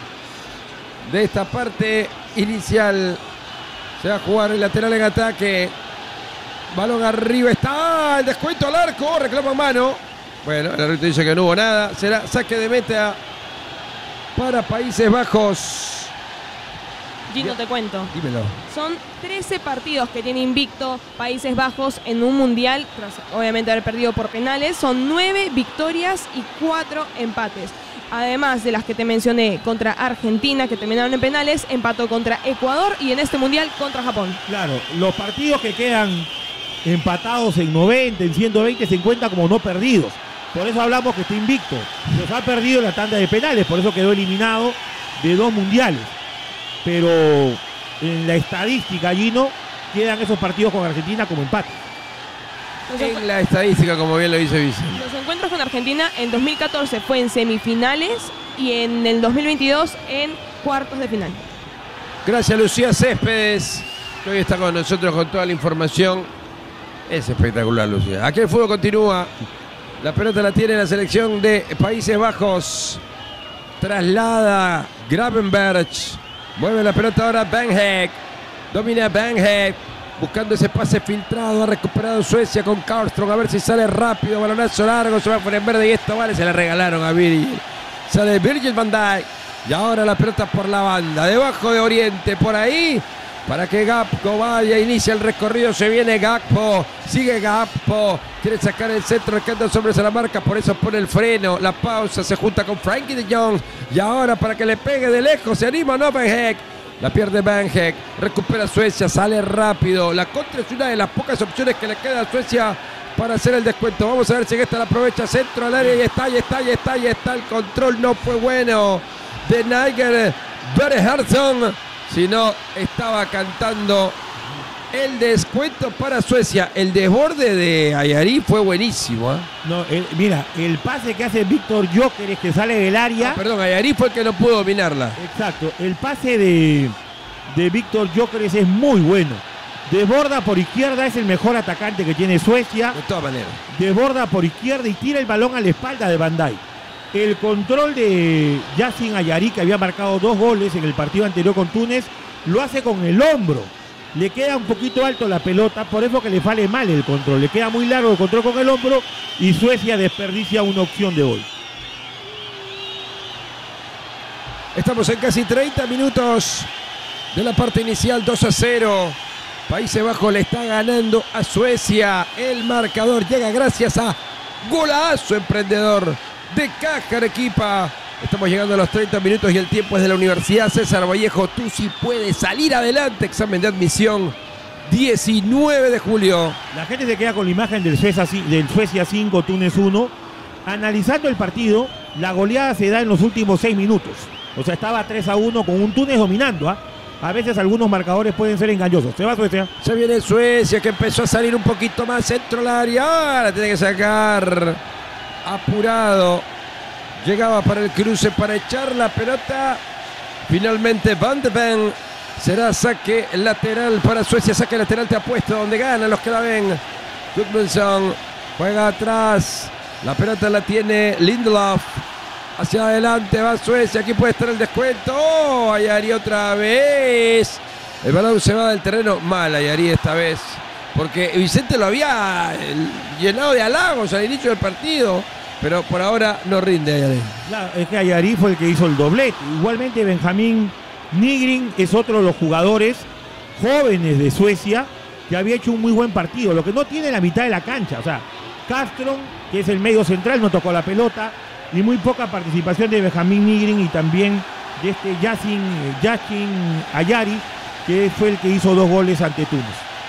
de esta parte inicial. Se va a jugar el lateral en ataque. Balón arriba, está el descuento al arco, reclama mano. Bueno, el árbitro dice que no hubo nada. Será saque de meta para Países Bajos. Gino, te cuento. Dímelo. Son 13 partidos que tiene invicto Países Bajos en un mundial, tras obviamente haber perdido por penales. Son 9 victorias y 4 empates. Además de las que te mencioné contra Argentina, que terminaron en penales, empató contra Ecuador y en este mundial contra Japón. Claro, los partidos que quedan empatados en 90, en 120 se encuentran como no perdidos. Por eso hablamos que está invicto. Los ha perdido en la tanda de penales, por eso quedó eliminado de 2 mundiales. Pero en la estadística, Gino, quedan esos partidos con Argentina como empate. En la estadística, como bien lo dice Vicente. Los encuentros con Argentina en 2014 fue en semifinales y en el 2022 en cuartos de final. Gracias, Lucía Céspedes, que hoy está con nosotros con toda la información. Es espectacular, Lucía. Aquí el fútbol continúa. La pelota la tiene la selección de Países Bajos. Traslada Gravenberch. Mueve la pelota ahora Van Heek. Domina Van Heek. Buscando ese pase filtrado. Ha recuperado Suecia con Karlström. A ver si sale rápido. Balonazo largo. Se va a poner en verde y esto vale. Se la regalaron a Virgil. Sale Virgil van Dijk. Y ahora la pelota por la banda. Debajo de Oriente. Por ahí. Para que Gakpo vaya, inicia el recorrido, se viene Gakpo, sigue Gakpo, quiere sacar el centro, alcanza hombres a la marca, por eso pone el freno, la pausa, se junta con Frankie de Jong, y ahora para que le pegue de lejos, se anima, no, Van Heek, la pierde Van Heek, recupera Suecia, sale rápido, la contra es una de las pocas opciones que le queda a Suecia para hacer el descuento, vamos a ver si esta la aprovecha, centro al área, y está, el control no fue bueno de Niger Bergerson. Si no, estaba cantando el descuento para Suecia. El desborde de Ayari fue buenísimo. No, mira, el pase que hace Víctor Gyökeres que sale del área. Perdón, Ayari fue el que no pudo dominarla. Exacto, el pase de Víctor Gyökeres es muy bueno. Desborda por izquierda, es el mejor atacante que tiene Suecia. De todas maneras. Desborda por izquierda y tira el balón a la espalda de Van Dijk. El control de Yacine Ayari, que había marcado 2 goles en el partido anterior con Túnez, lo hace con el hombro. Le queda un poquito alto la pelota, por eso que le sale mal el control. Le queda muy largo el control con el hombro y Suecia desperdicia una opción de gol. Estamos en casi 30 minutos de la parte inicial, 2-0. Países Bajos le está ganando a Suecia. El marcador llega gracias a golazo emprendedor de Caja Arequipa. Estamos llegando a los 30 minutos y el tiempo es de la Universidad César Vallejo. Tú sí puedes salir adelante. Examen de admisión 19 de julio. La gente se queda con la imagen del Suecia 5, Túnez 1. Analizando el partido, la goleada se da en los últimos 6 minutos. O sea, estaba 3-1 con un Túnez dominando. A veces algunos marcadores pueden ser engañosos. Se va Suecia. Se viene Suecia, que empezó a salir un poquito más centro al área. Ahora tiene que sacar apurado, llegaba para el cruce para echar la pelota, finalmente Van de Ven, será saque lateral para Suecia, saque lateral te apuesto donde ganan los que la ven. Gudmundsson juega atrás, la pelota la tiene Lindelof, hacia adelante va Suecia, aquí puede estar el descuento. Oh, Ayari otra vez, el balón se va del terreno, mal Ayari esta vez, porque Vicente lo había llenado de halagos al inicio del partido, pero por ahora no rinde Ayari. Claro, es que Ayari fue el que hizo el doblete. Igualmente Benjamín Nygren es otro de los jugadores jóvenes de Suecia que había hecho un muy buen partido, lo que no tiene la mitad de la cancha. O sea, Karlström, que es el medio central, no tocó la pelota, y muy poca participación de Benjamín Nygren y también de este Yacine Ayari, que fue el que hizo 2 goles ante Túnez.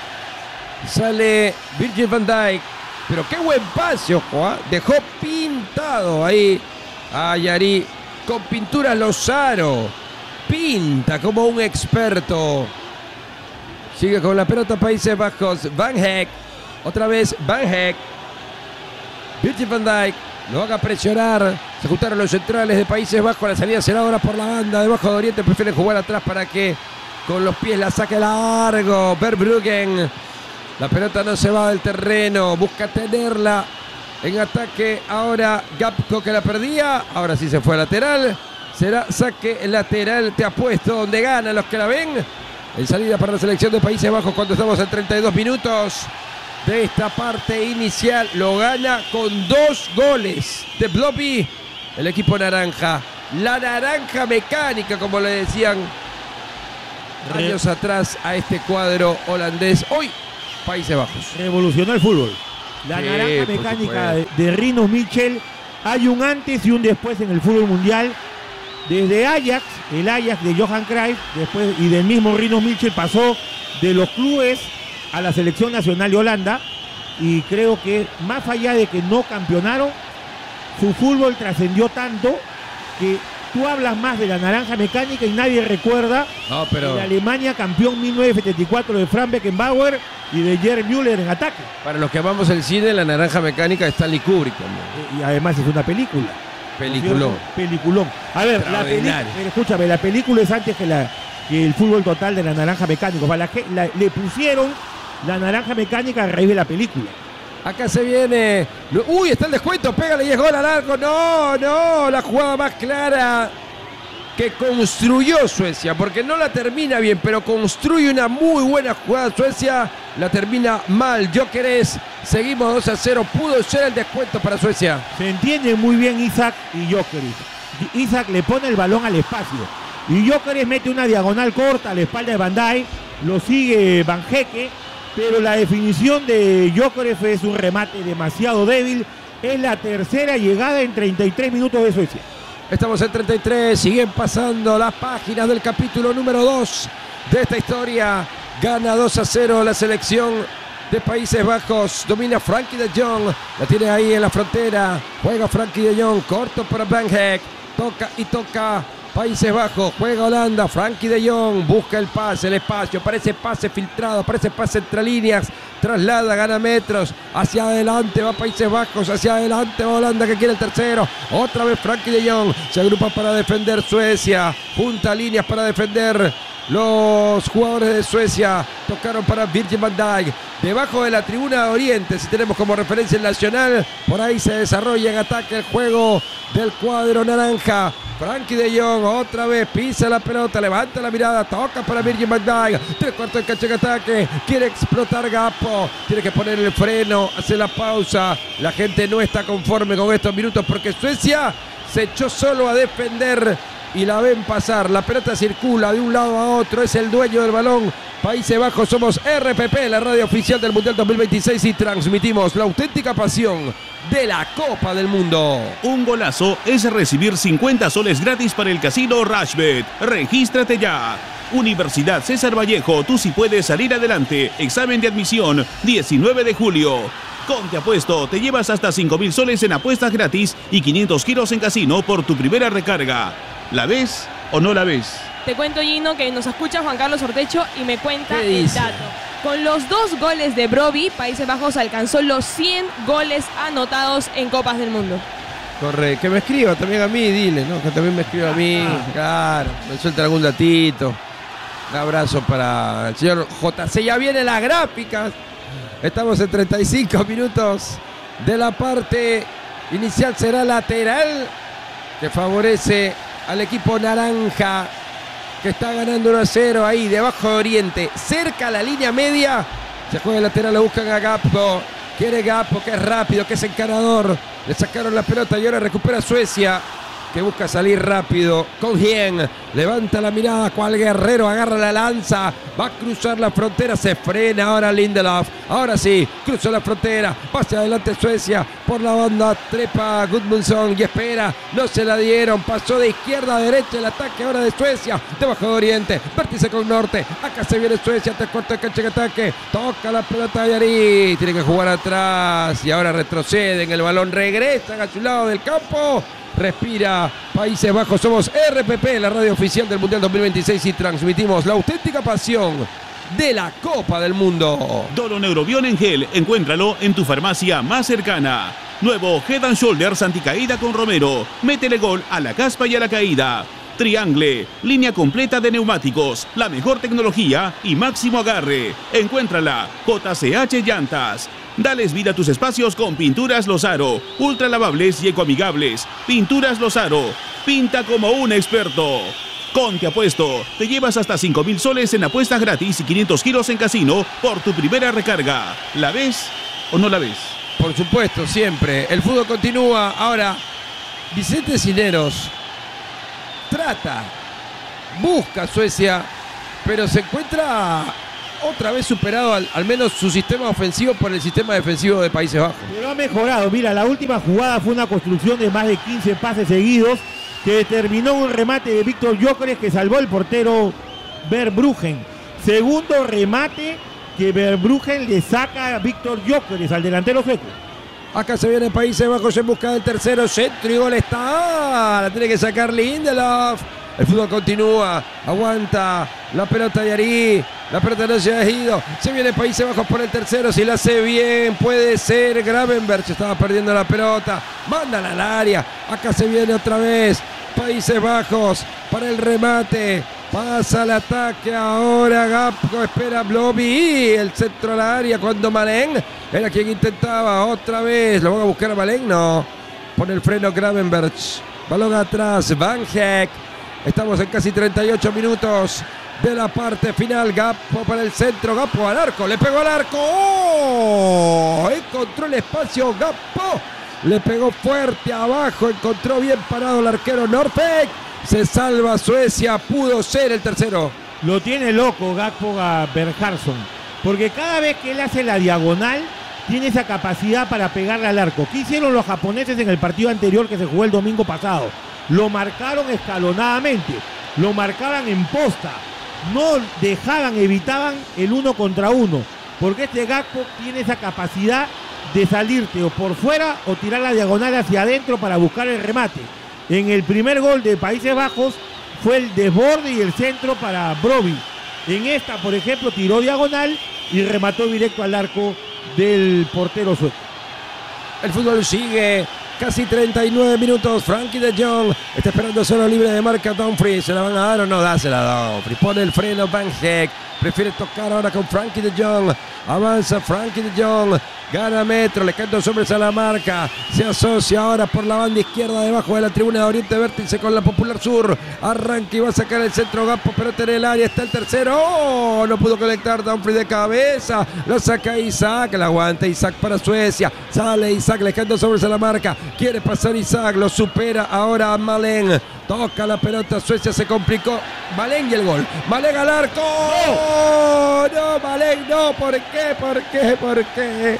Sale Virgil van Dijk, pero qué buen pase, ojo, ¿eh? Dejó pintado ahí a Ayari con pintura Lozaro, pinta como un experto. Sigue con la pelota Países Bajos, Van Heek, otra vez Van Heek, Virgil van Dijk, lo haga presionar, Se juntaron los centrales de Países Bajos. La salida será ahora por la banda de Bajo de Oriente. Prefieren jugar atrás para que con los pies la saque largo Verbruggen. La pelota no se va del terreno. Busca tenerla en ataque. Ahora Gapco, que la perdía. Ahora sí se fue a lateral. Será saque lateral. Te apuesto donde ganan los que la ven. En salida para la selección de Países Bajos cuando estamos en 32 minutos de esta parte inicial. Lo gana con 2 goles de Blobby el equipo naranja. La naranja mecánica, como le decían años atrás a este cuadro holandés. Hoy Países Bajos revolucionó el fútbol. La Sí, naranja por mecánica de Rinus Michels. Hay un antes y un después en el fútbol mundial. Desde Ajax, el Ajax de Johan Cruyff, después y del mismo Rinus Michels, pasó de los clubes a la selección nacional de Holanda. Y creo que más allá de que no campeonaron, su fútbol trascendió tanto que tú hablas más de la naranja mecánica y nadie recuerda de Alemania campeón 1974 de Frank Beckenbauer y de Gerd Müller en ataque. Para los que amamos el cine, la naranja mecánica de Stanley Kubrick también. Y además es una película. Peliculón. Peliculón. A ver, escúchame, la película es antes que el fútbol total de la naranja mecánica. Le pusieron la naranja mecánica a raíz de la película. Acá se viene. Uy, está el descuento. Pégale y es gol al arco. No. La jugada más clara que construyó Suecia. Porque no la termina bien, pero construye una muy buena jugada Suecia. La termina mal. Gyökeres. Seguimos 2-0. Pudo ser el descuento para Suecia. Se entiende muy bien Isaac y Gyökeres. Isaac le pone el balón al espacio. Y Gyökeres mete una diagonal corta a la espalda de Van Dijk. Lo sigue Van Hecke. Pero la definición de Gyökeres es un remate demasiado débil. Es la tercera llegada en 33 minutos de Suecia. Estamos en 33. Siguen pasando las páginas del capítulo número 2 de esta historia. Gana 2-0 la selección de Países Bajos. Domina Frankie de Jong. La tiene ahí en la frontera. Juega Frankie de Jong. Corto para Van Hecke. Toca y toca. Países Bajos, juega Holanda, Frankie de Jong, busca el pase, el espacio, parece pase filtrado, parece pase entre líneas, traslada, gana metros, hacia adelante va Países Bajos, hacia adelante va Holanda que quiere el tercero, otra vez Frankie de Jong, se agrupa para defender Suecia, junta líneas para defender los jugadores de Suecia, tocaron para Virgil van Dijk, debajo de la tribuna de Oriente, si tenemos como referencia el Nacional, por ahí se desarrolla en ataque el juego del cuadro naranja. Frankie de Jong otra vez pisa la pelota, levanta la mirada, toca para Virgil van Dijk, 3/4 de cancha en ataque, quiere explotar Gappo, tiene que poner el freno, hace la pausa, la gente no está conforme con estos minutos porque Suecia se echó solo a defender y la ven pasar, la pelota circula de un lado a otro, es el dueño del balón. Países Bajos, somos RPP, la radio oficial del Mundial 2026 y transmitimos la auténtica pasión de la Copa del Mundo. Un golazo es recibir 50 soles gratis para el casino Rashbet. Regístrate ya. Universidad César Vallejo, tú sí puedes salir adelante. Examen de admisión, 19 de julio. Con Te Apuesto, te llevas hasta 5.000 soles en apuestas gratis y 500 giros en casino por tu primera recarga. ¿La ves o no la ves? Te cuento, Gino, que nos escucha Juan Carlos Ortecho y me cuenta ¿Qué el dice? dato. Con los 2 goles de Brobbey, Países Bajos alcanzó los 100 goles anotados en Copas del Mundo. Correcto, que me escriba también a mí, dile, ¿no? Que también me escriba a mí, claro, me suelta algún datito. Un abrazo para el señor JC. Ya vienen las gráficas. Estamos en 35 minutos de la parte inicial. Será lateral que favorece al equipo naranja, que está ganando 1-0 ahí, debajo de Oriente, cerca a la línea media. Se juega el lateral, lo buscan a Gappo. Quiere Gappo, que es rápido, que es encarador. Le sacaron la pelota y ahora recupera Suecia, que busca salir rápido. Con Hien, levanta la mirada, cual guerrero, agarra la lanza, va a cruzar la frontera, se frena ahora Lindelof. Ahora sí, cruzó la frontera, va hacia adelante Suecia, por la banda trepa Gudmundsson y espera, no se la dieron, pasó de izquierda a derecha el ataque ahora de Suecia, debajo de Oriente, vértice con norte, acá se viene Suecia, 3/4 de cancha en ataque, toca la pelota de Yari, tiene que jugar atrás y ahora retroceden, el balón regresan a su lado del campo. Respira Países Bajos, somos RPP, la radio oficial del Mundial 2026 y transmitimos la auténtica pasión de la Copa del Mundo. Dolo Neurobión en gel, encuéntralo en tu farmacia más cercana. Nuevo Head and Shoulders anticaída con Romero. Métele gol a la caspa y a la caída. Triangle, línea completa de neumáticos, la mejor tecnología y máximo agarre. Encuéntrala, JCH Llantas. Dales vida a tus espacios con Pinturas Lozaro, ultra lavables y ecoamigables. Pinturas Lozaro, pinta como un experto. Con Te Apuesto, te llevas hasta 5,000 soles en apuestas gratis y 500 giros en casino por tu primera recarga. ¿La ves o no la ves? Por supuesto, siempre. El fútbol continúa. Ahora, Vicente Cisneros busca a Suecia, pero se encuentra otra vez superado al menos su sistema ofensivo por el sistema defensivo de Países Bajos. Pero ha mejorado. Mira, la última jugada fue una construcción de más de 15 pases seguidos que terminó un remate de Víctor Gyökeres que salvó el portero Verbruggen. Segundo remate que Verbruggen le saca a Víctor Gyökeres, al delantero sueco. Acá se viene Países Bajos en busca del tercero centro y gol está. La tiene que sacar Lindelof. El fútbol continúa. Aguanta la pelota de Ari. La pelota no se ha ido. Se viene Países Bajos por el tercero. Si la hace bien, puede ser Gravenberch. Estaba perdiendo la pelota. Mándala al área. Acá se viene otra vez Países Bajos para el remate. Pasa el ataque ahora Gapco, espera Bloby, el centro al área cuando Malen era quien intentaba otra vez. ¿Lo van a buscar a Malen? No. Pone el freno Gravenberch. Balón atrás, Van Heck. Estamos en casi 38 minutos de la parte final. Gapco para el centro, Gapco al arco, le pegó al arco. ¡Oh! Encontró el espacio Gapco. Le pegó fuerte abajo, encontró bien parado el arquero Norfek. Se salva Suecia, pudo ser el tercero. Lo tiene loco Gakpo a Bergharsson, porque cada vez que él hace la diagonal, tiene esa capacidad para pegarle al arco. ¿Qué hicieron los japoneses en el partido anterior que se jugó el domingo pasado? Lo marcaron escalonadamente, lo marcaban en posta, no dejaban, evitaban el 1 contra 1, porque este Gakpo tiene esa capacidad de salirte o por fuera o tirar la diagonal hacia adentro para buscar el remate. En el primer gol de Países Bajos fue el desborde y el centro para Broby. En esta, por ejemplo, tiró diagonal y remató directo al arco del portero sueco. El fútbol sigue. Casi 39 minutos. Frankie de Jong está esperando solo libre de marca Dumfries. ¿Se la van a dar o no? Dásela a Dumfries. Pone el freno Van Heck. Prefiere tocar ahora con Frankie de Jong. Avanza Frankie de Jong. Gana metro, le caen 2 hombres a la marca. Se asocia ahora por la banda izquierda debajo de la tribuna de Oriente Vértice con la Popular Sur. Arranca y va a sacar el centro Gappo, pero en el área está el tercero. ¡Oh! No pudo conectar Dumfries de cabeza. Lo saca Isaac, la aguanta Isaac para Suecia. Sale Isaac, le caen 2 hombres a la marca. Quiere pasar Isaac, lo supera ahora Malen. Toca la pelota, Suecia se complicó. Malen y el gol. Malen al arco. No, Malen, no. ¿Por qué? ¿Por qué? ¿Por qué?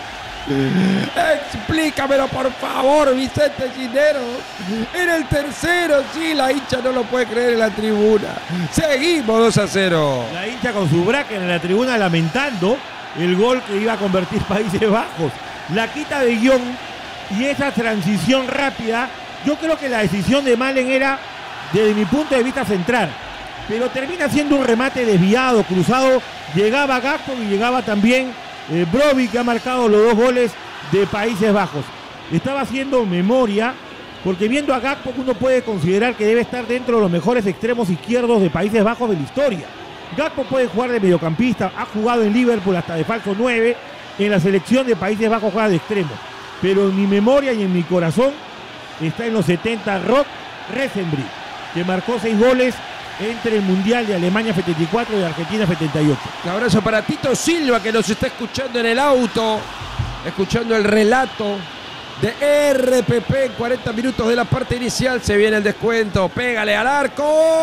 Explícamelo por favor, Vicente Cisneros. En el tercero, sí, la hincha no lo puede creer en la tribuna. Seguimos 2-0. La hincha con su braque en la tribuna lamentando el gol que iba a convertir Países Bajos. La quita de guión y esa transición rápida. Yo creo que la decisión de Malen era, desde mi punto de vista, central, pero termina siendo un remate desviado, cruzado. Llegaba Gakpo y llegaba también Broby, que ha marcado los 2 goles de Países Bajos. Estaba haciendo memoria, porque viendo a Gakpo uno puede considerar que debe estar dentro de los mejores extremos izquierdos de Países Bajos de la historia. Gakpo puede jugar de mediocampista, ha jugado en Liverpool hasta de falso 9, en la selección de Países Bajos juega de extremo, pero en mi memoria y en mi corazón está en los 70 Rod Resenbrich, que marcó 6 goles entre el Mundial de Alemania 74 y de Argentina 78. Un abrazo para Tito Silva, que nos está escuchando en el auto, escuchando el relato de RPP en 40 minutos de la parte inicial. Se viene el descuento, pégale al arco,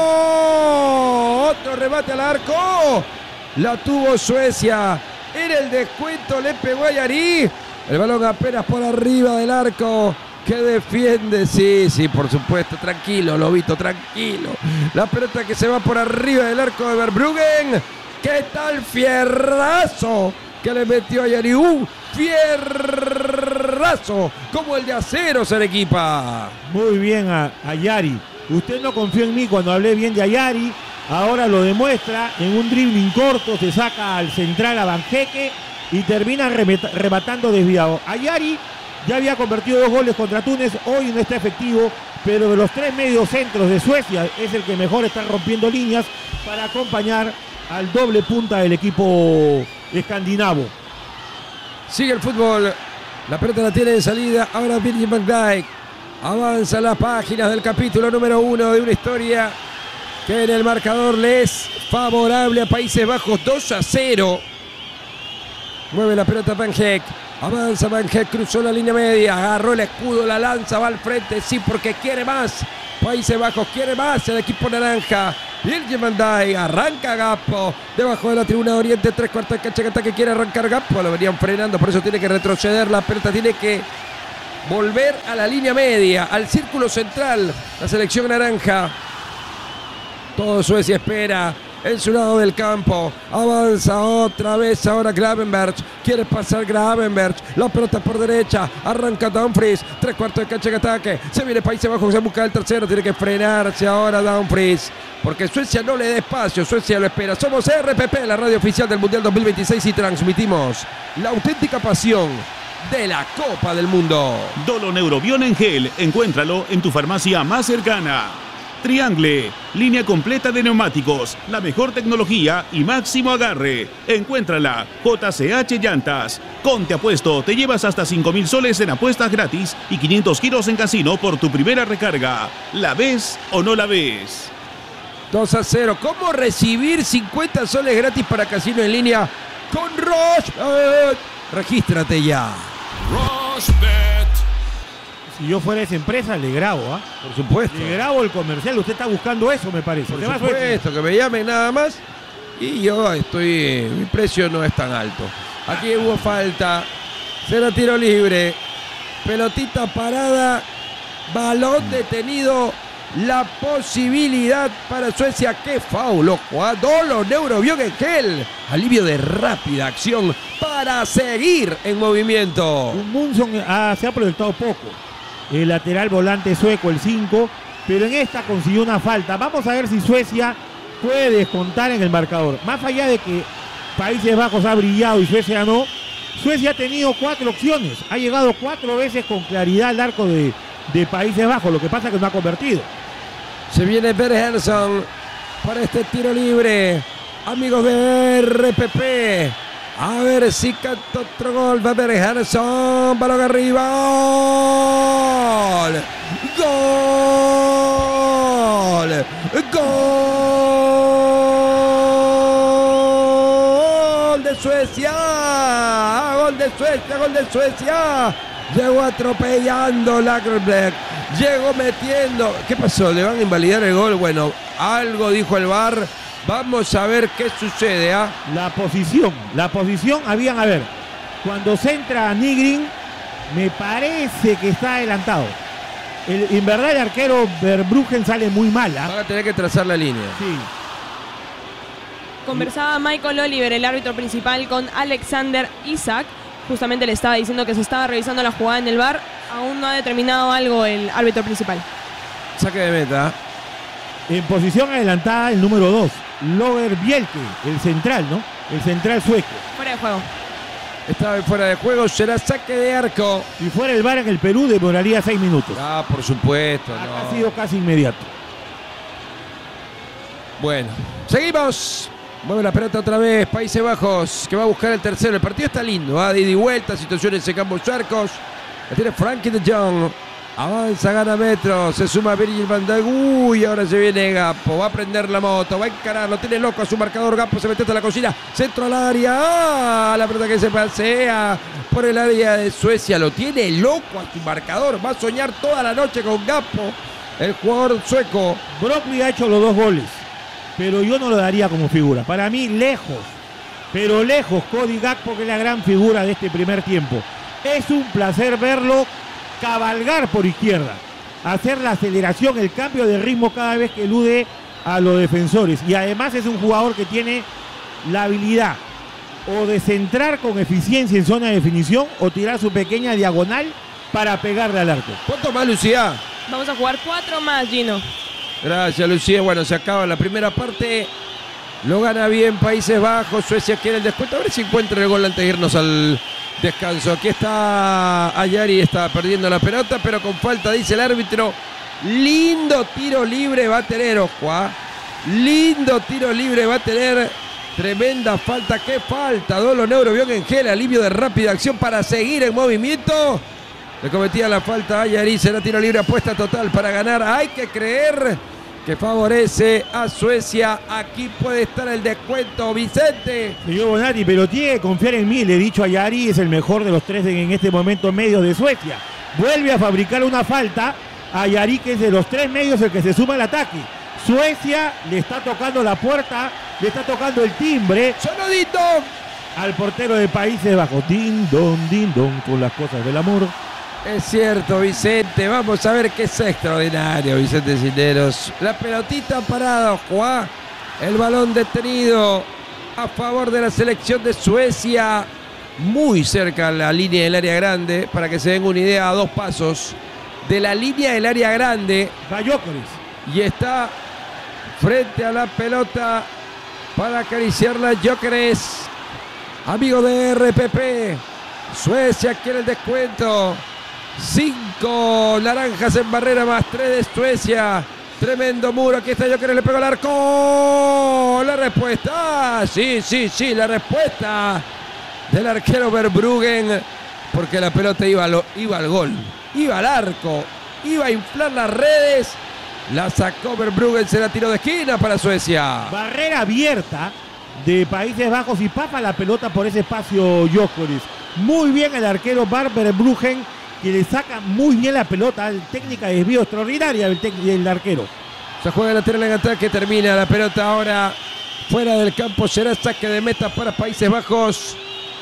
otro remate al arco, la tuvo Suecia, en el descuento le pegó a Yari, el balón apenas por arriba del arco. Que defiende, sí, por supuesto, tranquilo, Lobito, tranquilo. La pelota que se va por arriba del arco de Verbruggen. ¿Qué tal fierrazo que le metió a Yari? Fierrazo como el de Aceros Arequipa. Muy bien a Yari. Usted no confió en mí cuando hablé bien de Yari. Ahora lo demuestra en un dribbling corto. Se saca al central a Van Heck y termina rematando desviado. A Yari Ya había convertido 2 goles contra Túnez, hoy no está efectivo, pero de los 3 mediocentros de Suecia es el que mejor está rompiendo líneas para acompañar al doble punta del equipo escandinavo. Sigue el fútbol, la pelota la tiene de salida, ahora Virgil van Dijk. Avanza las páginas del capítulo número 1 de una historia que en el marcador le es favorable a Países Bajos, 2-0. Mueve la pelota Van Heek. Avanza Van Heek, cruzó la línea media, agarró el escudo, la lanza, va al frente, sí, porque quiere más. Países Bajos quiere más, el equipo naranja. Virgil van Dijk, arranca Gakpo, debajo de la tribuna de Oriente, 3/4 de cancha, que ataque quiere arrancar Gakpo, lo venían frenando, por eso tiene que retroceder, la pelota tiene que volver a la línea media, al círculo central, la selección naranja. Todo Suecia espera en su lado del campo. Avanza otra vez ahora Gravenberch. Quiere pasar Gravenberch. La pelota por derecha. Arranca Dumfries. 3/4 de cancha de ataque. Se viene Países Bajos. Se busca el tercero. Tiene que frenarse ahora Dumfries. Porque Suecia no le da espacio. Suecia lo espera. Somos RPP, la radio oficial del Mundial 2026. Y transmitimos la auténtica pasión de la Copa del Mundo. Doloneurobion en gel. Encuéntralo en tu farmacia más cercana. Triangle, línea completa de neumáticos, la mejor tecnología y máximo agarre. Encuéntrala, JCH Llantas. Con Te Apuesto te llevas hasta 5.000 soles en apuestas gratis y 500 giros en casino por tu primera recarga. ¿La ves o no la ves? 2-0. ¿Cómo recibir 50 soles gratis para casino en línea con Roche? Regístrate ya. Rochebet. Si yo fuera esa empresa, le grabo, ¿ah? Por supuesto. Le grabo el comercial. Usted está buscando eso, me parece. Por supuesto, que me llamen nada más. Y yo mi precio no es tan alto. Aquí hubo falta. Será tiro libre. Pelotita parada. Balón detenido. La posibilidad para Suecia. ¡Qué faulo! Doloneurobion en gel. Alivio de rápida acción para seguir en movimiento. Munson se ha proyectado poco. El lateral volante sueco, el 5, pero en esta consiguió una falta. Vamos a ver si Suecia puede descontar en el marcador. Más allá de que Países Bajos ha brillado y Suecia no, Suecia ha tenido 4 opciones. Ha llegado 4 veces con claridad al arco de Países Bajos. Lo que pasa es que no ha convertido. Se viene Bergerson para este tiro libre. Amigos de RPP. A ver si canta otro gol. Va Bergerson. Balón arriba. ¡Gol! ¡Gol! ¡Gol de Suecia! ¡Gol de Suecia! ¡Gol de Suecia! Llegó atropellando Lagerberg. Llegó metiendo. ¿Qué pasó? ¿Le van a invalidar el gol? Bueno, algo dijo el VAR. Vamos a ver qué sucede. La posición, habían, a ver, cuando centra a Nygren, me parece que está adelantado. En verdad el arquero Verbruggen sale muy mal. Van a tener que trazar la línea. Sí. Conversaba Michael Oliver, el árbitro principal, con Alexander Isak. Justamente le estaba diciendo que se estaba revisando la jugada en el VAR. Aún no ha determinado algo el árbitro principal. Saque de meta. En posición adelantada el número 2, Loger Bielke, el central, ¿no? El central sueco. Fuera de juego. Está fuera de juego, será saque de arco. Si fuera el VAR en el Perú demoraría 6 minutos. Ah, por supuesto. Ha sido casi inmediato. Bueno, seguimos. Mueve la pelota otra vez, Países Bajos, que va a buscar el tercero. El partido está lindo, de ida y vuelta, situaciones en ambos arcos. La tiene Frankie de Jong. Avanza, gana metros, se suma Virgil van Dijk. Uy, ahora se viene Gakpo, va a prender la moto, va a encarar, lo tiene loco a su marcador. Gakpo se mete hasta la cocina, centro al área. La pelota que se pasea por el área de Suecia, lo tiene loco a su marcador. Va a soñar toda la noche con Gakpo, el jugador sueco. Broccoli ha hecho los 2 goles, pero yo no lo daría como figura. Para mí, lejos, pero lejos, Cody Gakpo, que es la gran figura de este primer tiempo. Es un placer verlo cabalgar por izquierda, hacer la aceleración, el cambio de ritmo cada vez que elude a los defensores. Y además es un jugador que tiene la habilidad o de centrar con eficiencia en zona de definición o tirar su pequeña diagonal para pegarle al arco. ¿Cuánto más, Lucía? Vamos a jugar 4 más, Gino. Gracias, Lucía. Bueno, se acaba la primera parte. Lo gana bien Países Bajos. Suecia quiere el descuento. A ver si encuentra el gol antes de irnos al descanso. Aquí está Ayari, está perdiendo la pelota, pero con falta, dice el árbitro. Lindo tiro libre va a tener, ojo, ¿ah? Lindo tiro libre va a tener. Tremenda falta, qué falta. Dolo Neurobión en gel, alivio de rápida acción para seguir en movimiento. Le cometía la falta a Ayari, será tiro libre, apuesta total para ganar. Hay que creer que favorece a Suecia. Aquí puede estar el descuento, Vicente. Señor Bonatti, pero tiene que confiar en mí. Le he dicho a Ayari, es el mejor de los tres en este momento medios de Suecia. Vuelve a fabricar una falta. Ayari, que es de los tres medios el que se suma al ataque. Suecia le está tocando la puerta, le está tocando el timbre. ¡Sonodito! Al portero de Países Bajos. Din don, con las cosas del amor. Es cierto, Vicente. Vamos a ver qué es extraordinario, Vicente Cisneros. La pelotita parada, Juan. El balón detenido a favor de la selección de Suecia. Muy cerca a la línea del área grande. Para que se den una idea, a 2 pasos de la línea del área grande. Va Gyökeres. Y está frente a la pelota para acariciarla Gyökeres. Amigo de RPP. Suecia quiere el descuento. 5 naranjas en barrera más 3 de Suecia. Tremendo muro. Aquí está Gyökeres, le pegó al arco. La respuesta. Sí. La respuesta del arquero Verbruggen. Porque la pelota iba al gol. Iba al arco. Iba a inflar las redes. La sacó Verbruggen, se la tiró de esquina para Suecia. Barrera abierta de Países Bajos y papa la pelota por ese espacio Gyökeres. Muy bien el arquero Verbruggen, que le saca muy bien la pelota. Técnica de desvío extraordinaria del arquero. Se juega lateral en ataque, termina la pelota ahora fuera del campo. Será saque de meta para Países Bajos.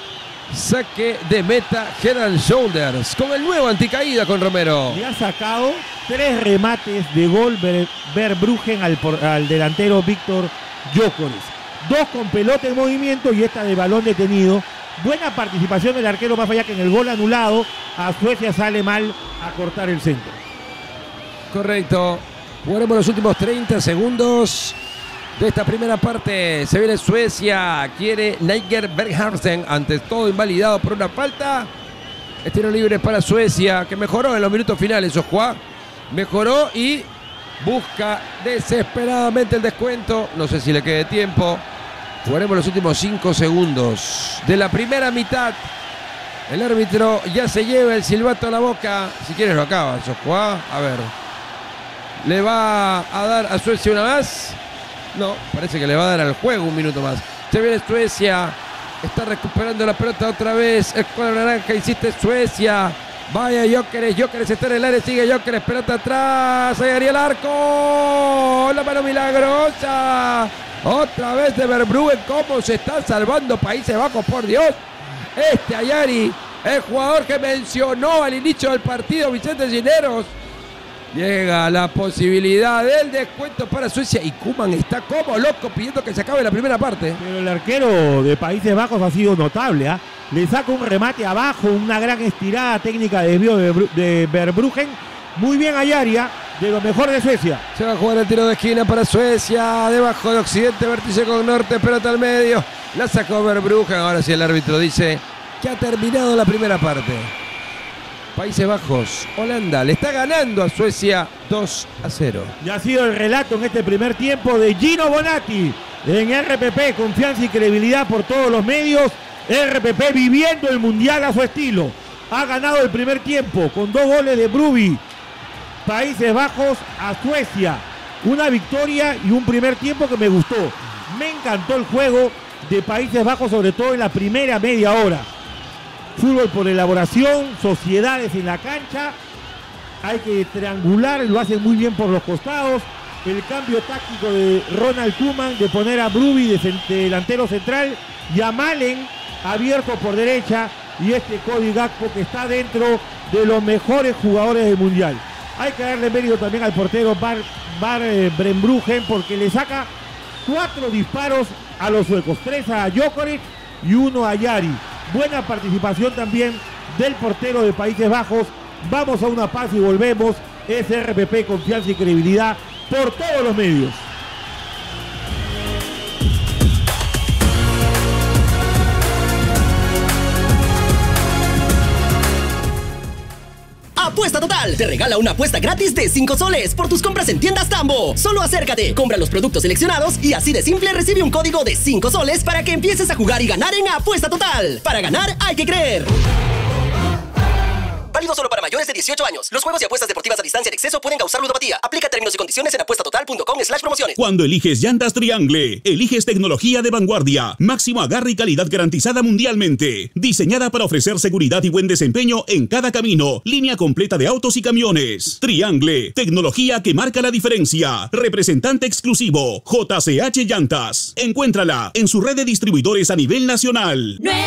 Saque de meta Head and Shoulders con el nuevo anticaída con Romero. Le ha sacado 3 remates de gol Verbruggen al delantero Víctor Gyökeres. 2 con pelota en movimiento y esta de balón detenido. Buena participación del arquero, más allá que en el gol anulado a Suecia sale mal a cortar el centro. Correcto. Jugaremos los últimos 30 segundos de esta primera parte. Se viene Suecia, quiere Niger Bergharsen, ante todo invalidado por una falta. Es tiro libre para Suecia, que mejoró en los minutos finales, Juan. Mejoró y busca desesperadamente el descuento. No sé si le quede tiempo. Jugaremos los últimos 5 segundos de la primera mitad. El árbitro ya se lleva el silbato a la boca. Si quieres lo acabas, Juan. A ver. ¿Le va a dar a Suecia una más? No, parece que le va a dar al juego un minuto más. Se viene Suecia. Está recuperando la pelota otra vez. El cuadro naranja, insiste Suecia. Vaya Gyökeres está en el área. Sigue Gyökeres, pelota atrás. Ahí haría el arco. La mano milagrosa. Otra vez de Verbruggen. ¿Cómo se está salvando Países Bajos? Por Dios. Este Ayari, el jugador que mencionó al inicio del partido Vicente Cisneros. Llega la posibilidad del descuento para Suecia y Koeman está como loco pidiendo que se acabe la primera parte. Pero el arquero de Países Bajos ha sido notable, ¿eh? Le saca un remate abajo, una gran estirada técnica de desvío de Verbruggen. Muy bien Ayari, de lo mejor de Suecia. Se va a jugar el tiro de esquina para Suecia, debajo de Occidente, vértice con Norte, pelota al medio. La sacó Verbruggen, ahora sí el árbitro dice que ha terminado la primera parte. Países Bajos, Holanda, le está ganando a Suecia 2-0. Y ha sido el relato en este primer tiempo de Gino Bonatti en RPP, confianza y credibilidad por todos los medios. RPP viviendo el Mundial a su estilo. Ha ganado el primer tiempo con 2 goles de Bruby. Países Bajos a Suecia. Una victoria y un primer tiempo que me gustó. Me encantó el juego de Países Bajos, sobre todo en la primera media hora. Fútbol por elaboración, sociedades en la cancha, hay que triangular, lo hacen muy bien por los costados. El cambio táctico de Ronald Koeman de poner a Bruby de delantero central y a Malen abierto por derecha, y este Cody Gakpo que está dentro de los mejores jugadores del Mundial. Hay que darle mérito también al portero Verbruggen porque le saca 4 disparos a los suecos, 3 a Gyökeres y 1 a Ayari. Buena participación también del portero de Países Bajos. Vamos a una pausa y volvemos. Es RPP, confianza y credibilidad por todos los medios. Apuesta Total te regala una apuesta gratis de 5 soles por tus compras en tiendas Tambo. Solo acércate, compra los productos seleccionados y así de simple recibe un código de 5 soles para que empieces a jugar y ganar en Apuesta Total. Para ganar hay que creer. Válido solo para mayores de 18 años. Los juegos y apuestas deportivas a distancia en exceso pueden causar ludopatía. Aplica términos y condiciones en apuestatotal.com/promociones. Cuando eliges llantas Triangle, eliges tecnología de vanguardia, máximo agarre y calidad garantizada mundialmente. Diseñada para ofrecer seguridad y buen desempeño en cada camino. Línea completa de autos y camiones. Triangle, tecnología que marca la diferencia. Representante exclusivo, JCH Llantas. Encuéntrala en su red de distribuidores a nivel nacional.